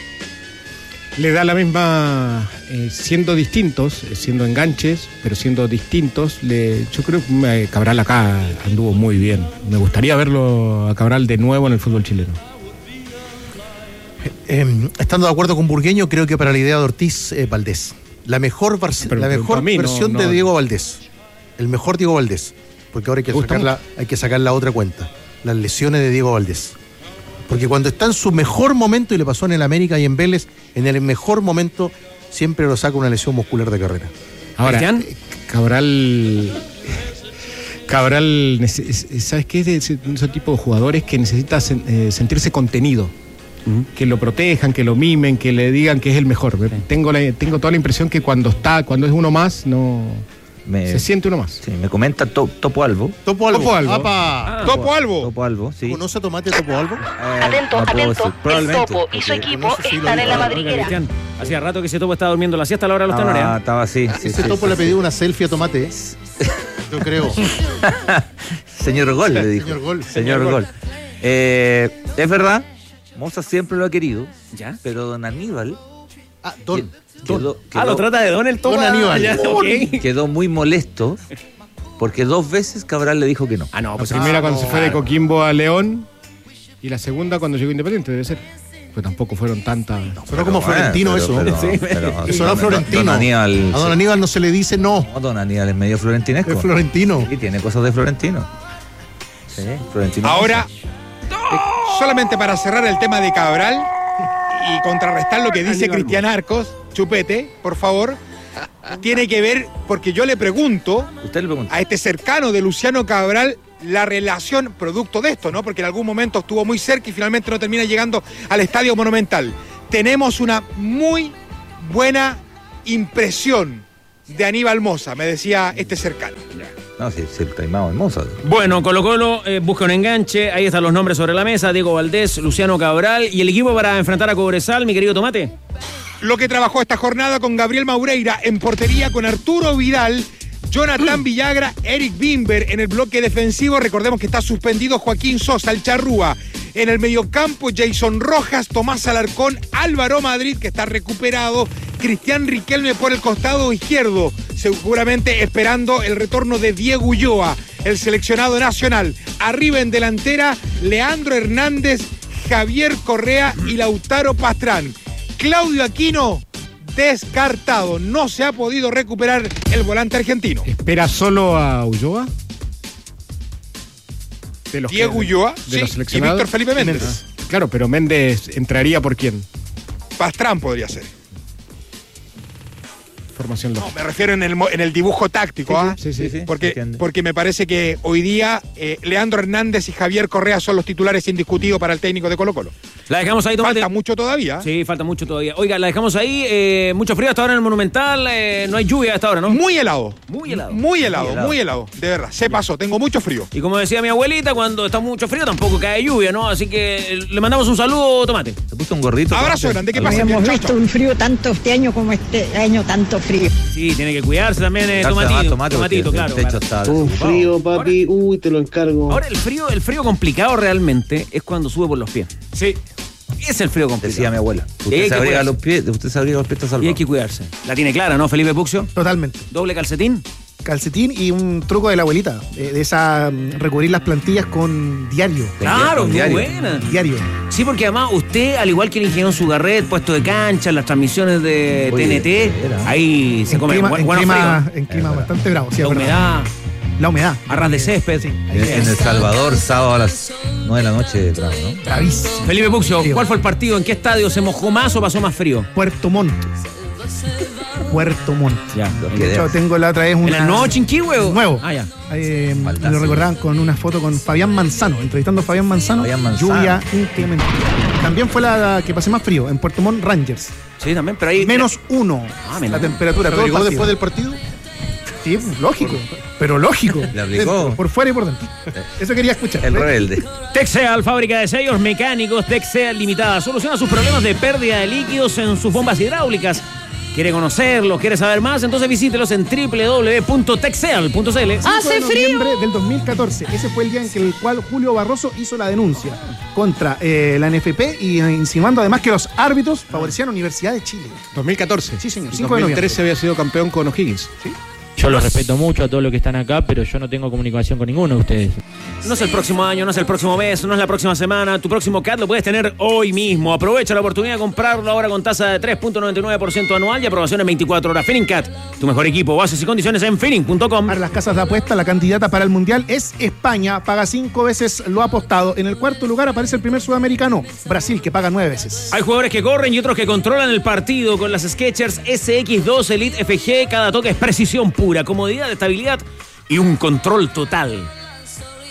Le da la misma, eh, siendo distintos, eh, siendo enganches, pero siendo distintos, le, yo creo que eh, Cabral acá anduvo muy bien. Me gustaría verlo a Cabral de nuevo en el fútbol chileno. Eh, eh, estando de acuerdo con Burgueño, creo que para la idea de Ortiz, eh, Valdés. La mejor, pero, la mejor mí, versión no, no, de Diego Valdés. El mejor Diego Valdés. Porque ahora hay que, sacar la, hay que sacar la otra cuenta. Las lesiones de Diego Valdés. Porque cuando está en su mejor momento, y le pasó en el América y en Vélez, en el mejor momento siempre lo saca una lesión muscular de carrera. Ahora, eh, Cabral... Cabral, ¿sabes qué? Es de ese, ese tipo de jugadores que necesita eh, sentirse contenido. uh-huh. que lo protejan, que lo mimen, que le digan que es el mejor. Sí. Tengo, la, tengo toda la impresión que cuando está, cuando es uno más, no me, se siente uno más. Sí, me comenta to, Topo Albo. Topo Albo. Topo Albo. Ah, Topo Albo. Topo Albo, sí. ¿Conoce a Tomate Topo Albo? Eh, atento, no atento. El Topo y su equipo están en la madriguera. Hacía rato que ese Topo estaba durmiendo la siesta a la hora de los tenores. Ah, estaba así. Sí, ese sí, Topo sí, le pidió sí. una selfie a Tomate. Yo creo. Señor Gol, le dijo. Señor Gol. Señor, Señor Gol. Gol. Eh, es verdad, Moza siempre lo ha querido, ¿ya? Pero don Aníbal. Ah, don. Quedó, don. Quedó, ah, lo trata de don el Topo. Don Aníbal. Ya, okay. Quedó muy molesto porque dos veces Cabral le dijo que no. Ah, no, pues la primera ah, cuando no, se fue de claro. Coquimbo a León y la segunda cuando llegó Independiente, debe ser. Pues tampoco fueron tantas. No, pero como bueno, Florentino pero, eso. Pero, sí, pero, eso era Florentino. Don Aníbal, a don Aníbal no se le dice no. No, don Aníbal es medio florentinesco. Es Florentino. Y tiene cosas de Florentino. Sí, Florentino. Ahora, eh, solamente para cerrar el tema de Cabral y contrarrestar lo que dice Cristian Arcos, Chupete, por favor, tiene que ver, porque yo le pregunto, Usted le pregunta a este cercano de Luciano Cabral la relación producto de esto, ¿no? Porque en algún momento estuvo muy cerca y finalmente no termina llegando al Estadio Monumental. Tenemos una muy buena impresión de Aníbal Moza, me decía este cercano. No, sí, sí, el taimado es Moza. Bueno, Colo Colo eh, busca un enganche, ahí están los nombres sobre la mesa, Diego Valdés, Luciano Cabral y el equipo para enfrentar a Cobresal, mi querido Tomate. Lo que trabajó esta jornada con Gabriel Maureira en portería, con Arturo Vidal, Jonathan Villagra, Eric Bimber en el bloque defensivo. Recordemos que está suspendido Joaquín Sosa, el charrúa. En el mediocampo, Jason Rojas, Tomás Alarcón, Álvaro Madrid, que está recuperado, Cristian Riquelme por el costado izquierdo, seguramente esperando el retorno de Diego Ulloa, el seleccionado nacional. Arriba en delantera, Leandro Hernández, Javier Correa y Lautaro Pastrán. Claudio Aquino, descartado. No se ha podido recuperar el volante argentino. ¿Espera solo a Ulloa? De los Diego que, Ulloa, de sí, los y seleccionados. Víctor Felipe Méndez. Ah, claro, pero Méndez entraría por quién? Pastrán podría ser. Formación No, lógica. me refiero en el, en el dibujo táctico, ¿ah? Sí, sí, sí. Porque, porque me parece que hoy día eh, Leandro Hernández y Javier Correa son los titulares indiscutidos para el técnico de Colo Colo. La dejamos ahí, Tomate. Falta mucho todavía. Sí, falta mucho todavía. Oiga, la dejamos ahí. Eh, mucho frío hasta ahora en el Monumental. Eh, no hay lluvia hasta ahora, ¿no? Muy helado. Muy helado. Muy helado, Muy helado. muy helado. De verdad, se pasó. Tengo mucho frío. Y como decía mi abuelita, cuando está mucho frío tampoco cae lluvia, ¿no? Así que eh, le mandamos un saludo, Tomate. Se puso un gorrito. Abrazo grande, ¿qué No pasa? hemos Chao, visto chao. un frío tanto este año como este año, tanto frío. Sí, tiene que cuidarse también, eh, Calza más Tomatito. tomate porque Tomatito, claro. el techo claro. está Un desocupado. frío, papi. Uy, te lo encargo. Ahora el frío, el frío complicado realmente es cuando sube por los pies. Sí. Es el frío complicado. Decía mi abuela. hay Usted que se abriga cuidarse. los pies, usted se abriga los pies, está salvado. Y hay que cuidarse. La tiene clara, ¿no, Felipe Puccio? Totalmente. Doble calcetín. Calcetín y un truco de la abuelita, de, de esa mm, recubrir las plantillas con diario. Claro, con muy diario. buena. Diario. Sí, porque además usted, al igual que el ingeniero Sugarret, puesto de cancha, las transmisiones de Oye, T N T, era. ahí se En come clima, bu- en buenos clima, fríos. en clima Es bastante bravo. Sí, La es verdad. humedad, La humedad. arras de césped. Sí, En, en El Salvador, sábado a las nueve de la noche, bravo, ¿no? bravísimo. Felipe Puccio, Sí. ¿cuál fue el partido? ¿En qué estadio? ¿Se mojó más o pasó más frío? Puerto Montt. Puerto Montt. Ya. De hecho, tengo la otra vez ¿En una... el nuevo Chinquihue? o- Nuevo. Ah, ya. Eh, Baldazo. lo recordaban con una foto con Fabián Manzano, entrevistando a Fabián Manzano. Fabián Manzano. Lluvia inclemente. También fue la que pasé más frío, en Puerto Montt Rangers. Sí, también, pero ahí... Menos uno. Ah, menos la temperatura. todo el ¿Llegó partido. después del partido? Sí, lógico. Pero lógico. Le aplicó. Por fuera y por dentro. Eso quería escuchar. El rebelde. Texeal, fábrica de sellos mecánicos. Texeal Limitada. Soluciona sus problemas de pérdida de líquidos en sus bombas hidráulicas. ¿Quiere conocerlos? ¿Quiere saber más? Entonces visítelos en doble u doble u doble u punto texeal punto c l. cinco de noviembre del dos mil catorce. Ese fue el día en que el cual Julio Barroso hizo la denuncia contra eh, la N F P y eh, insinuando además que los árbitros favorecían a Universidad de Chile. dos mil catorce. Sí, señor. En cinco de dos mil noviembre. trece había sido campeón con O'Higgins. ¿Sí? Yo los respeto mucho a todos los que están acá, pero yo no tengo comunicación con ninguno de ustedes. No es el próximo año, no es el próximo mes, no es la próxima semana. Tu próximo C A T lo puedes tener hoy mismo. Aprovecha la oportunidad de comprarlo ahora con tasa de tres punto noventa y nueve por ciento anual y aprobación en veinticuatro horas. Finning Cat, tu mejor equipo. Bases y condiciones en finning punto com. Para las casas de apuesta, la candidata para el Mundial es España. Paga cinco veces lo apostado. En el cuarto lugar aparece el primer sudamericano, Brasil, que paga nueve veces. Hay jugadores que corren y otros que controlan el partido con las Skechers S X dos Elite F G. Cada toque es precisión pura, comodidad, estabilidad y un control total.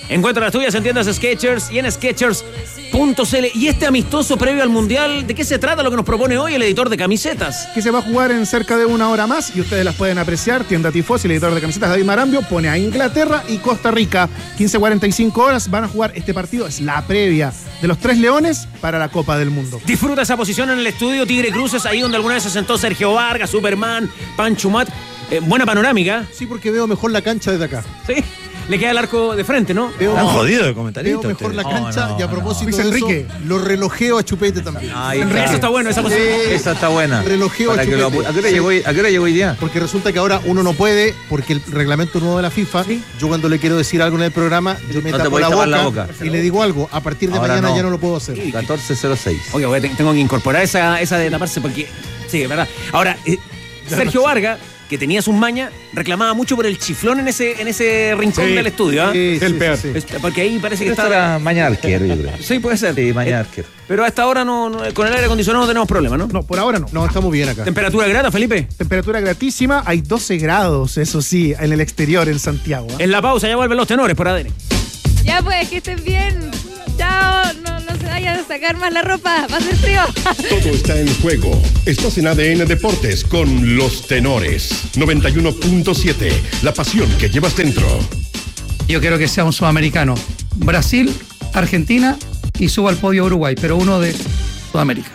Encuentra las tuyas en tiendas Skechers y en Skechers punto c l. Y este amistoso previo al Mundial, ¿de qué se trata lo que nos propone hoy el editor de camisetas? Que se va a jugar en cerca de una hora más y ustedes las pueden apreciar. Tienda Tifosi, el editor de camisetas David Marambio, pone a Inglaterra y Costa Rica. quince cuarenta y cinco horas van a jugar este partido. Es la previa de los tres leones para la Copa del Mundo. Disfruta esa posición en el estudio Tigre Cruces, ahí donde alguna vez se sentó Sergio Vargas, Superman, Pancho Mat. Eh, buena panorámica. Sí, porque veo mejor la cancha desde acá. Sí. Le queda el arco de frente, ¿no? Veo, Han jodido de comentarista. Veo mejor ustedes. la cancha No, no, y a no. propósito Luis de Enrique. eso, lo relojeo a Chupete también. Ahí Enrique, está. eso está bueno, esa Sí. posición. Esa está buena. Relojeo Para a que lo Chupete. apu- ¿A qué hora Sí. llegó hoy- a qué hora llegó hoy día? Porque resulta que ahora uno no puede, porque el reglamento nuevo de la FIFA, yo cuando le quiero decir algo en el programa, yo me No te tapo podés la tapar boca, la boca. y le digo algo. A partir de Ahora mañana no. ya no lo puedo hacer. catorce cero seis. Oye, voy a te- tengo que incorporar esa, esa de taparse porque... Sí, es verdad. Ahora, eh, Sergio Vargas, que tenía sus mañas, reclamaba mucho por el chiflón en ese, en ese rincón Sí. del estudio. ¿ah? Sí, el sí, peor. sí, sí. Es- Porque ahí parece que Esta está... era mañana arquero, yo creo. Sí, puede ser. Sí, mañana Eh, arquero. Pero a esta hora no, no- con el aire acondicionado no tenemos problema, ¿no? No, por ahora no. No, estamos bien acá. ¿Temperatura grata, Felipe? Temperatura gratísima, hay doce grados, eso sí, en el exterior, en Santiago. ¿eh? En la pausa ya vuelven los tenores por A D N. Ya pues, que estén bien. Chao, no, no se vayan a sacar más la ropa, va a ser frío. Todo está en juego. Estás en A D N Deportes con los tenores. noventa y uno punto siete. La pasión que llevas dentro. Yo quiero que sea un sudamericano. Brasil, Argentina y suba al podio Uruguay, pero uno de Sudamérica.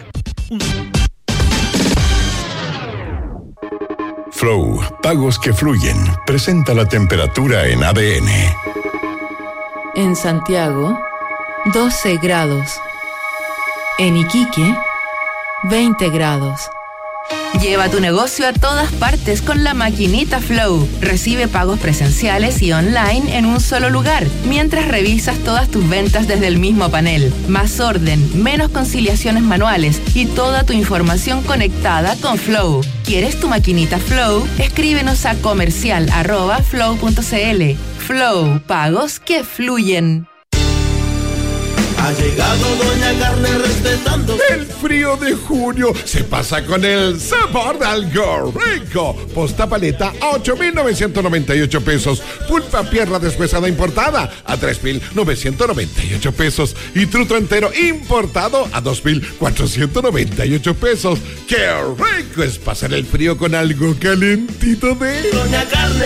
Flow, pagos que fluyen. Presenta la temperatura en A D N. En Santiago, doce grados. En Iquique, veinte grados. Lleva tu negocio a todas partes con la maquinita Flow. Recibe pagos presenciales y online en un solo lugar, mientras revisas todas tus ventas desde el mismo panel. Más orden, menos conciliaciones manuales y toda tu información conectada con Flow. ¿Quieres tu maquinita Flow? Escríbenos a comercial arroba flow punto cl. Flow, pagos que fluyen. Ha llegado Doña Carne respetando. El frío de junio se pasa con el sabor de algo rico. Posta paleta a ocho mil novecientos noventa y ocho pesos. Pulpa pierna deshuesada importada a tres mil novecientos noventa y ocho pesos. Y truto entero importado a dos mil cuatrocientos noventa y ocho pesos. ¡Qué rico es pasar el frío con algo calentito de Doña Carne!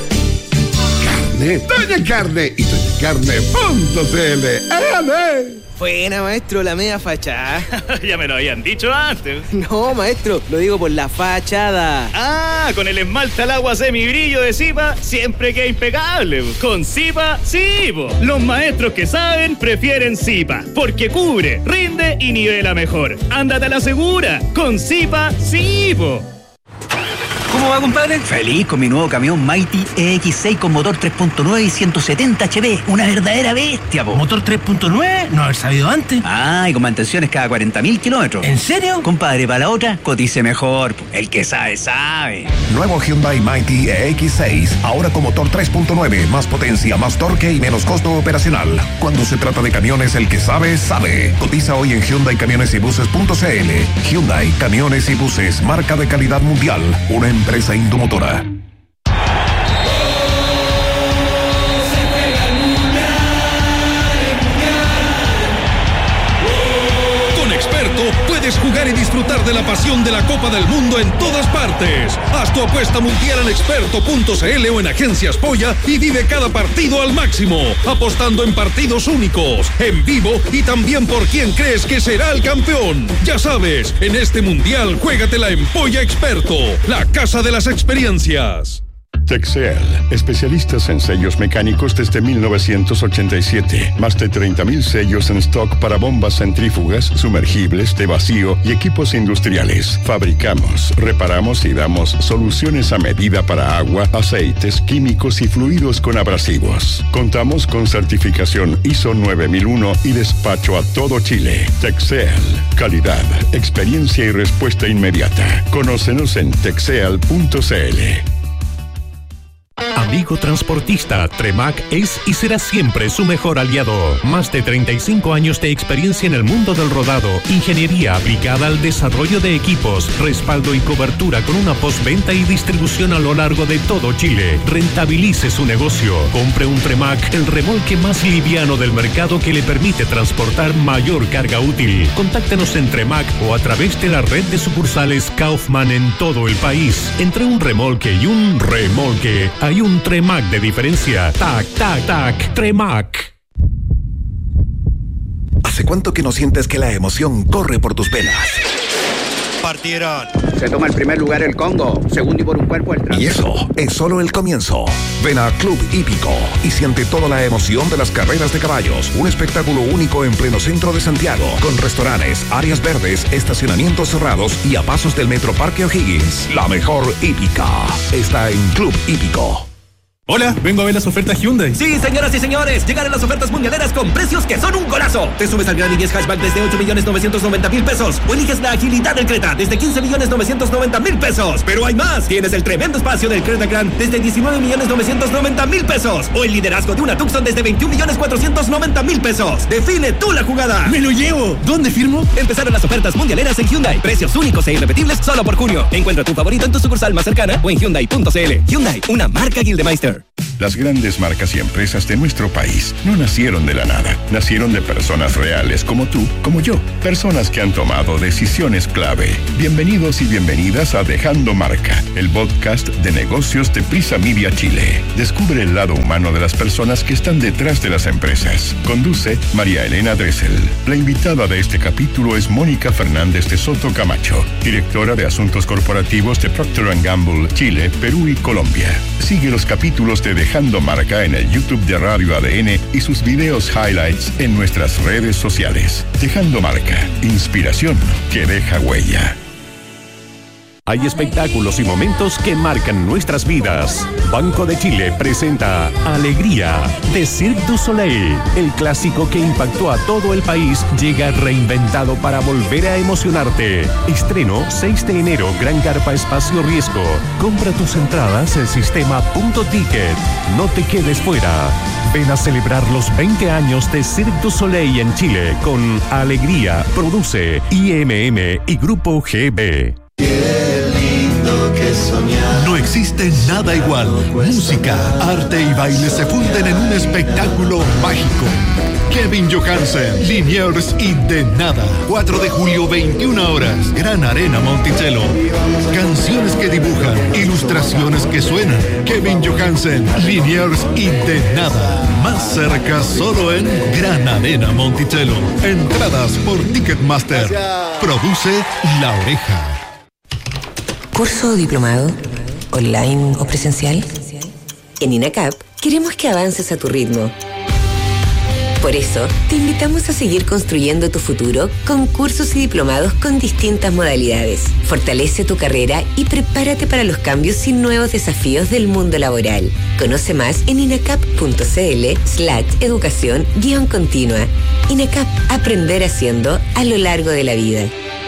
Carne, Doña Carne y doña carne punto cl. ¡Ale! Buena, maestro, la media fachada. Ya me lo habían dicho antes. No, maestro, lo digo por la fachada. Ah, con el esmalte al agua semibrillo de Zipa, siempre queda impecable. Con Zipa, sí, po. Los maestros que saben prefieren Zipa, porque cubre, rinde y nivela mejor. Ándate a la segura. Con Zipa, sí, po. ¿Cómo va, compadre? Feliz con mi nuevo camión Mighty E X seis con motor tres punto nueve y ciento setenta H P. Una verdadera bestia, po. ¿Motor tres punto nueve? No haber sabido antes. Ah, y con mantenciones cada cuarenta mil kilómetros. ¿En serio? Compadre, para la otra, cotice mejor, po. El que sabe, sabe. Nuevo Hyundai Mighty E X seis, ahora con motor tres punto nueve, más potencia, más torque y menos costo operacional. Cuando se trata de camiones, el que sabe, sabe. Cotiza hoy en Hyundai Camiones y Buses punto cl. Hyundai Camiones y Buses, marca de calidad mundial, una empresa indomotora. Con Experto puedes jugar y disfrutar de la pasión de la Copa del Mundo en todas partes. Haz tu apuesta mundial en experto punto cl o en Agencias Polla y vive cada partido al máximo, apostando en partidos únicos, en vivo y también por quién crees que será el campeón. Ya sabes, en este mundial juégatela en Polla Experto, la casa de las experiencias. Texel, especialistas en sellos mecánicos desde mil novecientos ochenta y siete. Más de treinta mil sellos en stock para bombas centrífugas, sumergibles, de vacío y equipos industriales. Fabricamos, reparamos y damos soluciones a medida para agua, aceites, químicos y fluidos con abrasivos. Contamos con certificación I S O nueve mil uno y despacho a todo Chile. Texel, calidad, experiencia y respuesta inmediata. Conócenos en texel punto cl. Amigo transportista, Tremac es y será siempre su mejor aliado. Más de treinta y cinco años de experiencia en el mundo del rodado, ingeniería aplicada al desarrollo de equipos, respaldo y cobertura con una postventa y distribución a lo largo de todo Chile. Rentabilice su negocio. Compre un Tremac, el remolque más liviano del mercado que le permite transportar mayor carga útil. Contáctenos en Tremac o a través de la red de sucursales Kaufman en todo el país. Entre un remolque y un remolque hay un Tremac de diferencia. Tac, tac, tac. Tremac. ¿Hace cuánto que no sientes que la emoción corre por tus venas? Partieron. Se toma el primer lugar el Congo, segundo y por un cuerpo el Trans. Y eso es solo el comienzo. Ven a Club Hípico y siente toda la emoción de las carreras de caballos. Un espectáculo único en pleno centro de Santiago, con restaurantes, áreas verdes, estacionamientos cerrados y a pasos del Metro Parque O'Higgins. La mejor hípica está en Club Hípico. Hola, vengo a ver las ofertas Hyundai. Sí, señoras y señores, llegaron las ofertas mundialeras con precios que son un golazo. Te subes al Gran i diez Hatchback desde ocho millones novecientos noventa mil pesos o eliges la agilidad del Creta desde quince millones novecientos noventa mil pesos. Pero hay más, tienes el tremendo espacio del Creta Grand desde diecinueve millones novecientos noventa mil pesos o el liderazgo de una Tucson desde veintiún millones cuatrocientos noventa mil pesos. Define tú la jugada. ¡Me lo llevo! ¿Dónde firmo? Empezaron las ofertas mundialeras en Hyundai. Precios únicos e irrepetibles solo por junio. Encuentra tu favorito en tu sucursal más cercana o en Hyundai punto c l. Hyundai, una marca Gildemeister. Las grandes marcas y empresas de nuestro país no nacieron de la nada. Nacieron de personas reales como tú, como yo. Personas que han tomado decisiones clave. Bienvenidos y bienvenidas a Dejando Marca, el podcast de negocios de Prisa Media Chile. Descubre el lado humano de las personas que están detrás de las empresas. Conduce María Elena Dressel. La invitada de este capítulo es Mónica Fernández de Soto Camacho, directora de Asuntos Corporativos de Procter and Gamble, Chile, Perú y Colombia. Sigue los capítulos de Dejando Marca en el YouTube de Radio A D N y sus videos highlights en nuestras redes sociales. Dejando Marca, inspiración que deja huella. Hay espectáculos y momentos que marcan nuestras vidas. Banco de Chile presenta Alegría de Cirque du Soleil. El clásico que impactó a todo el país llega reinventado para volver a emocionarte. Estreno seis de enero, Gran Carpa Espacio Riesgo. Compra tus entradas en sistema punto ticket. No te quedes fuera. Ven a celebrar los veinte años de Cirque du Soleil en Chile con Alegría. Produce I M M y Grupo G B. No existe nada igual. Música, arte y baile se funden en un espectáculo mágico. Kevin Johansen, Liniers y De Nada. cuatro de julio, veintiuna horas. Gran Arena Monticello. Canciones que dibujan, ilustraciones que suenan. Kevin Johansen, Liniers y De Nada. Más cerca solo en Gran Arena Monticello. Entradas por Ticketmaster. Produce La Oreja. ¿Curso o diplomado? ¿Online o presencial? En INACAP queremos que avances a tu ritmo. Por eso, te invitamos a seguir construyendo tu futuro con cursos y diplomados con distintas modalidades. Fortalece tu carrera y prepárate para los cambios y nuevos desafíos del mundo laboral. Conoce más en inacap.cl slash educación guión continua. INACAP, aprender haciendo a lo largo de la vida.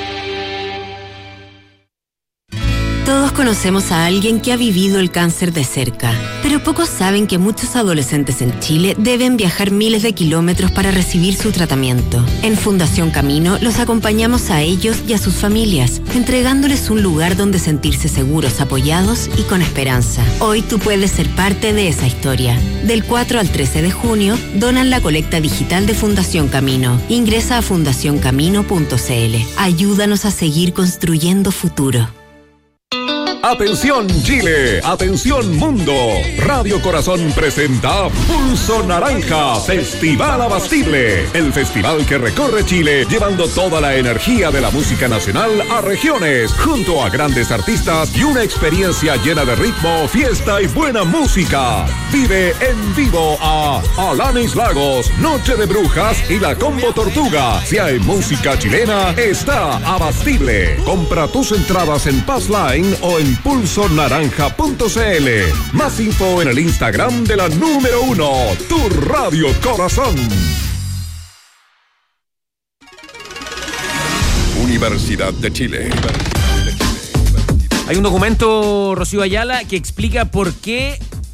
Todos conocemos a alguien que ha vivido el cáncer de cerca, pero pocos saben que muchos adolescentes en Chile deben viajar miles de kilómetros para recibir su tratamiento. En Fundación Camino los acompañamos a ellos y a sus familias, entregándoles un lugar donde sentirse seguros, apoyados y con esperanza. Hoy tú puedes ser parte de esa historia. Del cuatro al trece de junio, donan la colecta digital de Fundación Camino. Ingresa a fundación camino punto c l. Ayúdanos a seguir construyendo futuro. Atención Chile, atención mundo. Radio Corazón presenta Pulso Naranja, Festival Abastible. El festival que recorre Chile llevando toda la energía de la música nacional a regiones, junto a grandes artistas y una experiencia llena de ritmo, fiesta y buena música. Vive en vivo a Alanis Lagos, Noche de Brujas y la Combo Tortuga. Si hay música chilena, está Abastible. Compra tus entradas en Passline o en pulso naranja punto c l. Más info en el Instagram de la número uno, tu Radio Corazón. Universidad de Chile. Hay un documento, Rocío Ayala, que explica por qué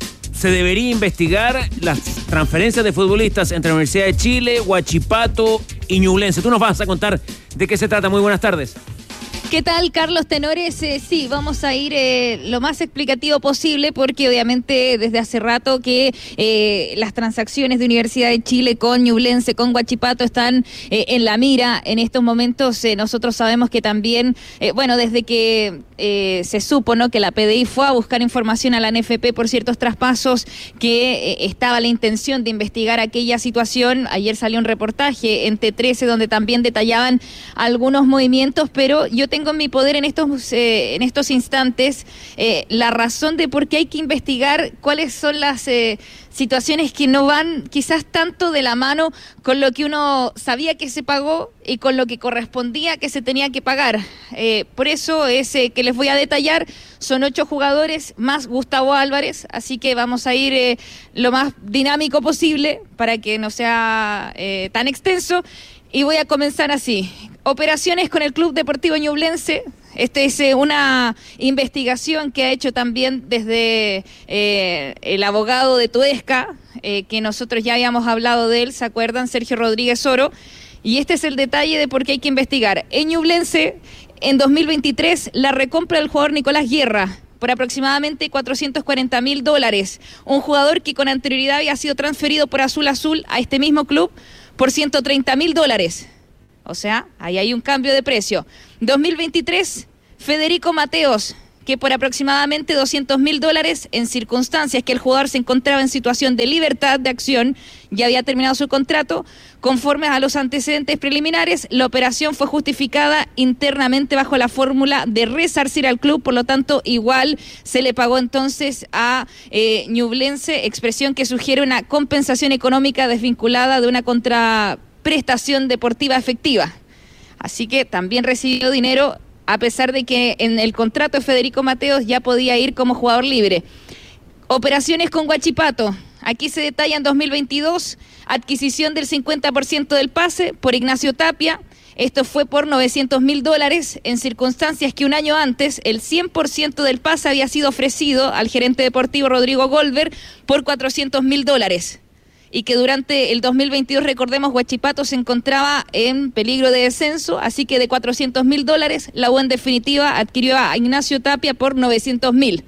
se debería investigar las transferencias de futbolistas entre la Universidad de Chile, Huachipato y Ñublense. Tú nos vas a contar de qué se trata. Muy buenas tardes. ¿Qué tal, Carlos Tenores? Eh, sí, vamos a ir eh, lo más explicativo posible porque obviamente desde hace rato que eh, las transacciones de Universidad de Chile con Ñublense, con Huachipato están eh, en la mira. En estos momentos eh, nosotros sabemos que también, eh, bueno, desde que eh, se supo, ¿no?, que la P D I fue a buscar información a la N F P por ciertos traspasos, que eh, estaba la intención de investigar aquella situación. Ayer salió un reportaje en T trece donde también detallaban algunos movimientos, pero yo tengo en mi poder en estos eh, en estos instantes eh, la razón de por qué hay que investigar cuáles son las eh, situaciones que no van quizás tanto de la mano con lo que uno sabía que se pagó y con lo que correspondía que se tenía que pagar. Eh, por eso es eh, que les voy a detallar. Son ocho jugadores más Gustavo Álvarez, así que vamos a ir eh, lo más dinámico posible para que no sea eh, tan extenso. Y voy a comenzar así. Operaciones con el Club Deportivo Ñublense. Esta es eh, una investigación que ha hecho también desde eh, el abogado de Tuesca, eh, que nosotros ya habíamos hablado de él, ¿se acuerdan? Sergio Rodríguez Oro. Y este es el detalle de por qué hay que investigar. En Ñublense, en dos mil veintitrés, la recompra del jugador Nicolás Guerra por aproximadamente cuatrocientos cuarenta mil dólares. Un jugador que con anterioridad había sido transferido por Azul Azul a este mismo club por ciento treinta mil dólares. O sea, ahí hay un cambio de precio. dos mil veintitrés, Federico Mateos, que por aproximadamente doscientos mil dólares, en circunstancias que el jugador se encontraba en situación de libertad de acción, ya había terminado su contrato, conforme a los antecedentes preliminares, la operación fue justificada internamente bajo la fórmula de resarcir al club, por lo tanto, igual se le pagó entonces a eh, Ñublense, expresión que sugiere una compensación económica desvinculada de una contraprestación deportiva efectiva. Así que también recibió dinero, a pesar de que en el contrato de Federico Mateos ya podía ir como jugador libre. Operaciones con Huachipato. Aquí se detalla en dos mil veintidós, adquisición del cincuenta por ciento del pase por Ignacio Tapia. Esto fue por novecientos mil dólares, en circunstancias que un año antes el cien por ciento del pase había sido ofrecido al gerente deportivo Rodrigo Goldberg por cuatrocientos mil dólares. Y que durante el dos mil veintidós, recordemos, Huachipato se encontraba en peligro de descenso, así que de cuatrocientos mil dólares, la U en definitiva adquirió a Ignacio Tapia por novecientos mil.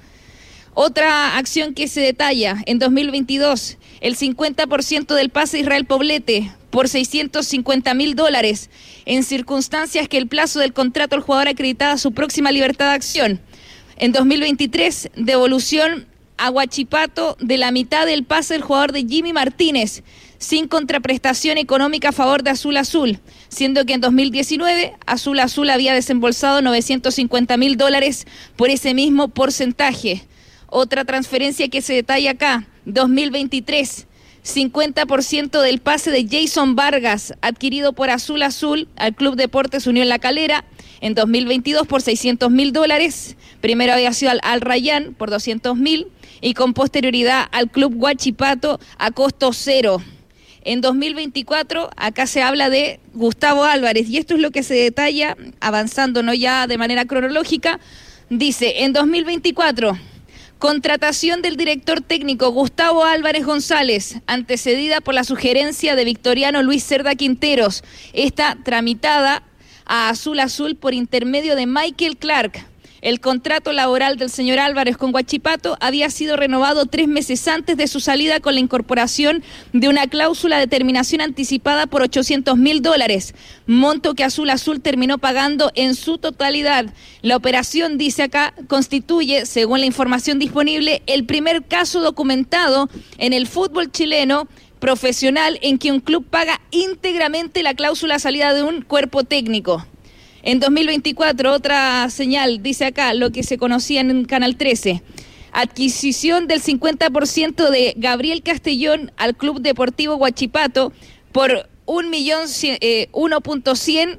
Otra acción que se detalla en dos mil veintidós, el cincuenta por ciento del pase Israel Poblete por seiscientos cincuenta mil dólares, en circunstancias que el plazo del contrato del jugador acreditaba su próxima libertad de acción. En dos mil veintitrés, devolución a Huachipato de la mitad del pase del jugador de Jimmy Martínez, sin contraprestación económica a favor de Azul Azul, siendo que en dos mil diecinueve Azul Azul había desembolsado novecientos cincuenta mil dólares por ese mismo porcentaje. Otra transferencia que se detalla acá, dos mil veintitrés, cincuenta por ciento del pase de Jason Vargas, adquirido por Azul Azul al Club Deportes Unión La Calera, en dos mil veintidós por seiscientos mil dólares, primero había sido al, al Rayán por doscientos mil y con posterioridad al Club Huachipato a costo cero. En dos mil veinticuatro, acá se habla de Gustavo Álvarez, y esto es lo que se detalla, avanzando no ya de manera cronológica. Dice, en dos mil veinticuatro, contratación del director técnico Gustavo Álvarez González, antecedida por la sugerencia de Victoriano Luis Cerda Quinteros, esta tramitada a Azul Azul por intermedio de Michael Clark. El contrato laboral del señor Álvarez con Huachipato había sido renovado tres meses antes de su salida con la incorporación de una cláusula de terminación anticipada por ochocientos mil dólares, monto que Azul Azul terminó pagando en su totalidad. La operación, dice acá, constituye, según la información disponible, el primer caso documentado en el fútbol chileno profesional en que un club paga íntegramente la cláusula salida de un cuerpo técnico. En dos mil veinticuatro, otra señal, dice acá, lo que se conocía en Canal trece. Adquisición del cincuenta por ciento de Gabriel Castellón al Club Deportivo Huachipato por un millón, eh, uno punto cien.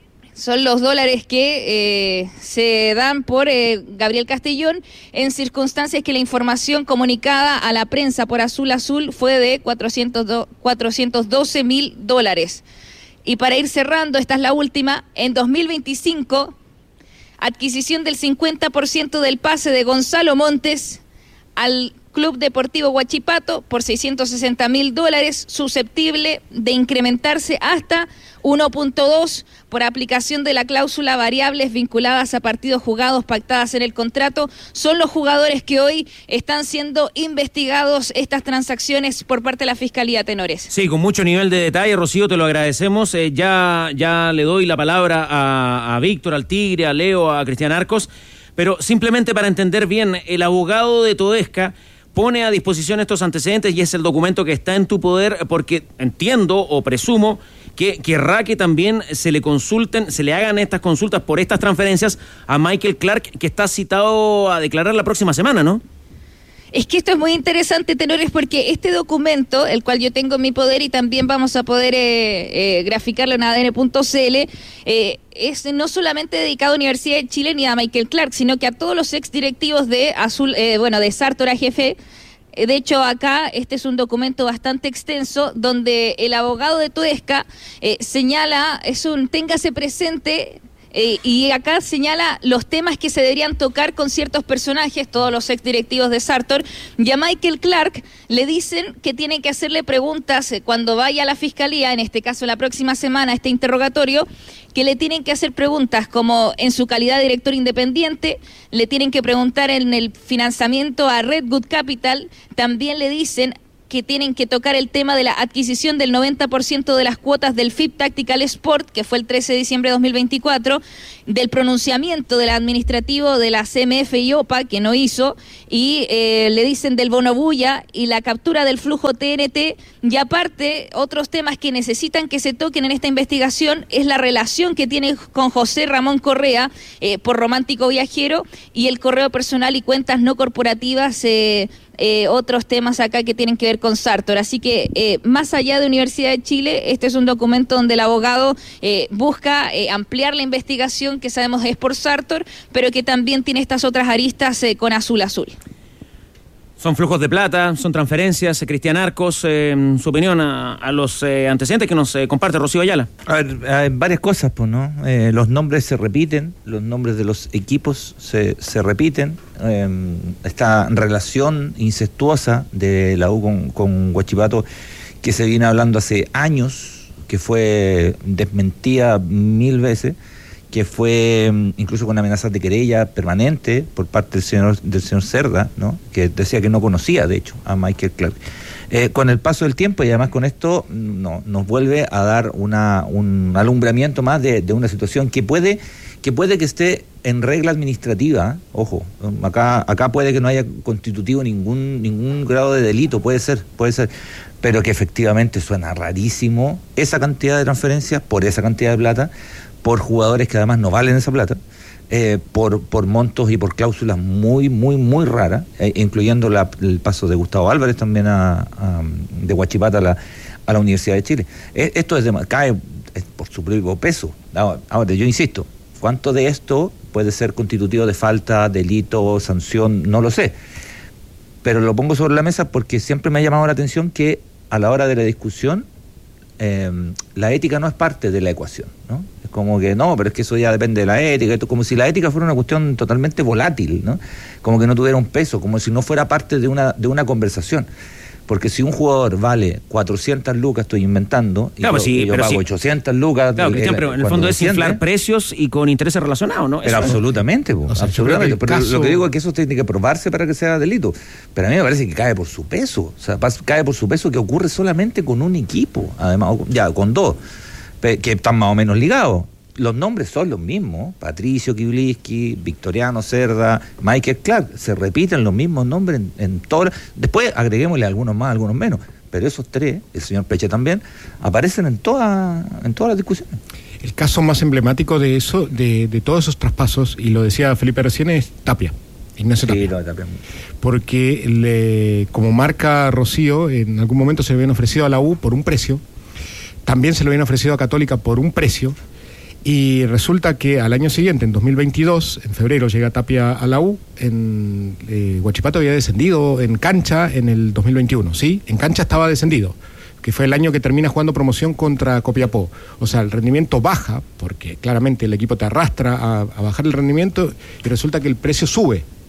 Son los dólares que eh, se dan por eh, Gabriel Castellón, en circunstancias que la información comunicada a la prensa por Azul Azul fue de cuatrocientos doce mil dólares. Y para ir cerrando, esta es la última, en dos mil veinticinco, adquisición del cincuenta por ciento del pase de Gonzalo Montes al Club Deportivo Huachipato por seiscientos sesenta mil dólares, susceptible de incrementarse hasta uno punto dos por aplicación de la cláusula variables vinculadas a partidos jugados pactadas en el contrato. Son los jugadores que hoy están siendo investigados estas transacciones por parte de la Fiscalía, Tenores. Sí, con mucho nivel de detalle, Rocío, te lo agradecemos. Eh, ya, ya le doy la palabra a, a Víctor, al Tigre, a Leo, a Cristian Arcos, pero simplemente para entender bien, el abogado de Toesca pone a disposición estos antecedentes y es el documento que está en tu poder, porque entiendo o presumo que querrá que también se le consulten, se le hagan estas consultas por estas transferencias a Michael Clark, que está citado a declarar la próxima semana, ¿no? Es que esto es muy interesante, Tenores, porque este documento, el cual yo tengo en mi poder y también vamos a poder eh, eh, graficarlo en A D N punto C L, eh, es no solamente dedicado a Universidad de Chile ni a Michael Clark, sino que a todos los exdirectivos de Azul, eh, bueno, de Sartor A G F. De hecho, acá este es un documento bastante extenso donde el abogado de Toesca eh, señala, es un téngase presente, eh, y acá señala los temas que se deberían tocar con ciertos personajes, todos los exdirectivos de Sartor, y a Michael Clark le dicen que tienen que hacerle preguntas eh, cuando vaya a la Fiscalía, en este caso la próxima semana, este interrogatorio, que le tienen que hacer preguntas como en su calidad de director independiente, le tienen que preguntar en el financiamiento a Redwood Capital, también le dicen que tienen que tocar el tema de la adquisición del noventa por ciento de las cuotas del F I P Tactical Sport, que fue el trece de diciembre de dos mil veinticuatro, del pronunciamiento del administrativo de la C M F y O P A, que no hizo, y eh, le dicen del bono bulla y la captura del flujo T N T, y aparte, otros temas que necesitan que se toquen en esta investigación es la relación que tiene con José Ramón Correa eh, por Romántico Viajero y el correo personal y cuentas no corporativas, eh, Eh, otros temas acá que tienen que ver con Sartor. Así que eh, más allá de Universidad de Chile, este es un documento donde el abogado eh, busca eh, ampliar la investigación que sabemos es por Sartor, pero que también tiene estas otras aristas eh, con Azul Azul. Son flujos de plata, son transferencias. Cristian Arcos, eh, su opinión a, a los eh, antecedentes que nos eh, comparte Rocío Ayala. A ver, hay varias cosas, pues, ¿no? Eh, los nombres se repiten, los nombres de los equipos se, se repiten. Eh, esta relación incestuosa de la U con, con Huachipato, que se viene hablando hace años, que fue desmentida mil veces, que fue incluso con amenazas de querella permanente por parte del señor del señor Cerda, ¿no? Que decía que no conocía, de hecho, a Michael Clark. Eh, con el paso del tiempo y además con esto no, nos vuelve a dar una, un alumbramiento más de, de una situación que puede que puede que esté en regla administrativa, ojo, acá acá puede que no haya constitutivo ningún ningún grado de delito, puede ser, puede ser, pero que efectivamente suena rarísimo esa cantidad de transferencias por esa cantidad de plata, por jugadores que además no valen esa plata, eh, por, por montos y por cláusulas muy, muy, muy raras, eh, incluyendo la, el paso de Gustavo Álvarez también a, a, de Huachipato a la, a la Universidad de Chile. Eh, esto es de, cae es por su propio peso. Ahora, ahora, yo insisto, ¿cuánto de esto puede ser constitutivo de falta, delito, sanción? No lo sé. Pero lo pongo sobre la mesa porque siempre me ha llamado la atención que a la hora de la discusión, Eh, la ética no es parte de la ecuación, ¿no? Es como que no, pero es que eso ya depende de la ética, esto, como si la ética fuera una cuestión totalmente volátil, ¿no? Como que no tuviera un peso, como si no fuera parte de una de una conversación. Porque si un jugador vale cuatrocientas lucas, estoy inventando, y claro, yo, sí, y yo pago sí. ochocientas lucas... Claro, Cristian, pero en el fondo es inflar ¿eh? precios y con intereses relacionados, ¿no? Pero eso absolutamente, po, o sea, absolutamente. Pero caso... lo que digo es que eso tiene que probarse para que sea delito. Pero a mí me parece que cae por su peso. O sea, cae por su peso que ocurre solamente con un equipo, además, ya, con dos, que están más o menos ligados. Los nombres son los mismos, Patricio Kibliski, Victoriano Cerda, Michael Clark, se repiten los mismos nombres en, en todas. Después agreguémosle algunos más, algunos menos, pero esos tres, el señor Peche también, aparecen en toda, en todas las discusiones. El caso más emblemático de eso, de, de todos esos traspasos, y lo decía Felipe recién, es Tapia. Ignacio Tapia. Sí, no, Tapia. Porque le, como marca Rocío, en algún momento se le habían ofrecido a la U por un precio, también se lo habían ofrecido a Católica por un precio. Y resulta que al año siguiente, en dos mil veintidós, en febrero, llega Tapia a la U. En eh, Huachipato había descendido en cancha en el dos mil veintiuno, ¿sí? En cancha estaba descendido, que fue el año que termina jugando promoción contra Copiapó. O sea, el rendimiento baja, porque claramente el equipo te arrastra a, a bajar el rendimiento, y resulta que el precio sube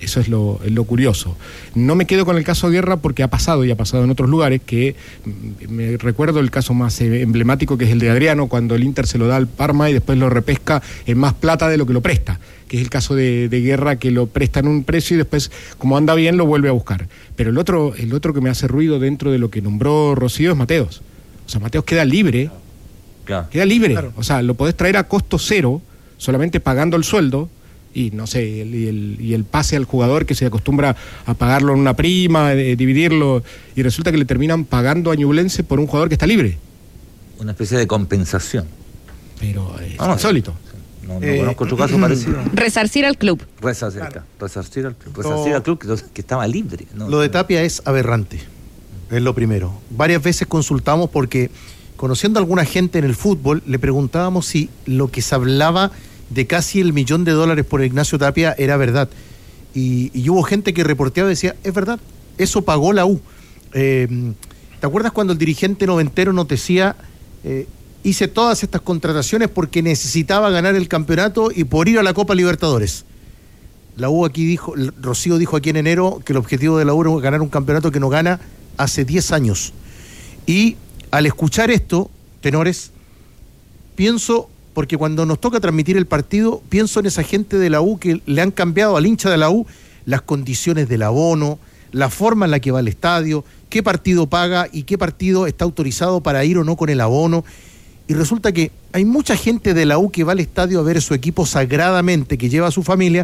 Eso es lo, es lo curioso. No me quedo con el caso Guerra porque ha pasado y ha pasado en otros lugares, que me recuerdo el caso más emblemático, que es el de Adriano, cuando el Inter se lo da al Parma y después lo repesca en más plata de lo que lo presta, que es el caso de, de Guerra, que lo presta en un precio y después, como anda bien, lo vuelve a buscar. Pero el otro, el otro que me hace ruido dentro de lo que nombró Rocío es Mateos. O sea, Mateos queda libre, claro. queda libre. Claro. O sea, lo podés traer a costo cero, solamente pagando el sueldo, y no sé, y el, y, el, y el pase al jugador que se acostumbra a pagarlo en una prima, eh, dividirlo, y resulta que le terminan pagando a Ñublense por un jugador que está libre. Una especie de compensación. Pero es ah, insólito. No, no eh, conozco otro caso parecido. Resarcir al club. Resarcir, claro. resarcir al club. Resarcir al club que, que estaba libre. ¿no? Lo de Tapia es aberrante, es lo primero. Varias veces consultamos porque, conociendo a alguna gente en el fútbol, le preguntábamos si lo que se hablaba de casi el millón de dólares por Ignacio Tapia era verdad. Y, y hubo gente que reporteaba y decía, es verdad, eso pagó la U. Eh, ¿Te acuerdas cuando el dirigente noventero nos decía, eh, hice todas estas contrataciones porque necesitaba ganar el campeonato y por ir a la Copa Libertadores? La U aquí dijo, Rocío dijo aquí en enero que el objetivo de la U era ganar un campeonato que no gana hace diez años. Y al escuchar esto, tenores, pienso... Porque cuando nos toca transmitir el partido, pienso en esa gente de la U que le han cambiado al hincha de la U las condiciones del abono, la forma en la que va al estadio, qué partido paga y qué partido está autorizado para ir o no con el abono. Y resulta que hay mucha gente de la U que va al estadio a ver a su equipo sagradamente, que lleva a su familia,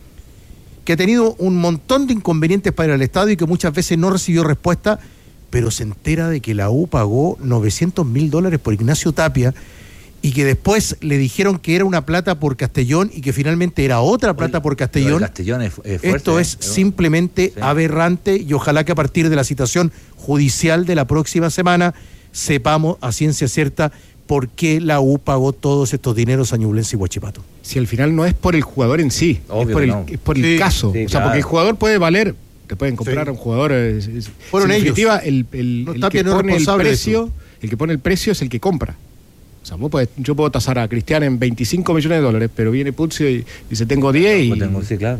que ha tenido un montón de inconvenientes para ir al estadio y que muchas veces no recibió respuesta, pero se entera de que la U pagó novecientos mil dólares por Ignacio Tapia, y que después le dijeron que era una plata por Castellón y que finalmente era otra plata por Castellón. Castellón es, es fuerte, Esto es ¿eh? simplemente sí. aberrante, y ojalá que a partir de la citación judicial de la próxima semana sepamos a ciencia cierta por qué la U pagó todos estos dineros a Ñublense y Huachipato. Si al final no es por el jugador en sí, Obvio es por el, no. es por el sí, caso. Sí, o sea, claro. Porque el jugador puede valer, te pueden comprar sí. a un jugador. Es, es, Fueron en ellos. definitiva, el, el, no, el que no pone el precio, el que pone el precio es el que compra. O sea, vos podés, yo puedo tasar a Cristian en veinticinco millones de dólares, pero viene Puccio y dice, tengo diez y... Tengo, sí, claro.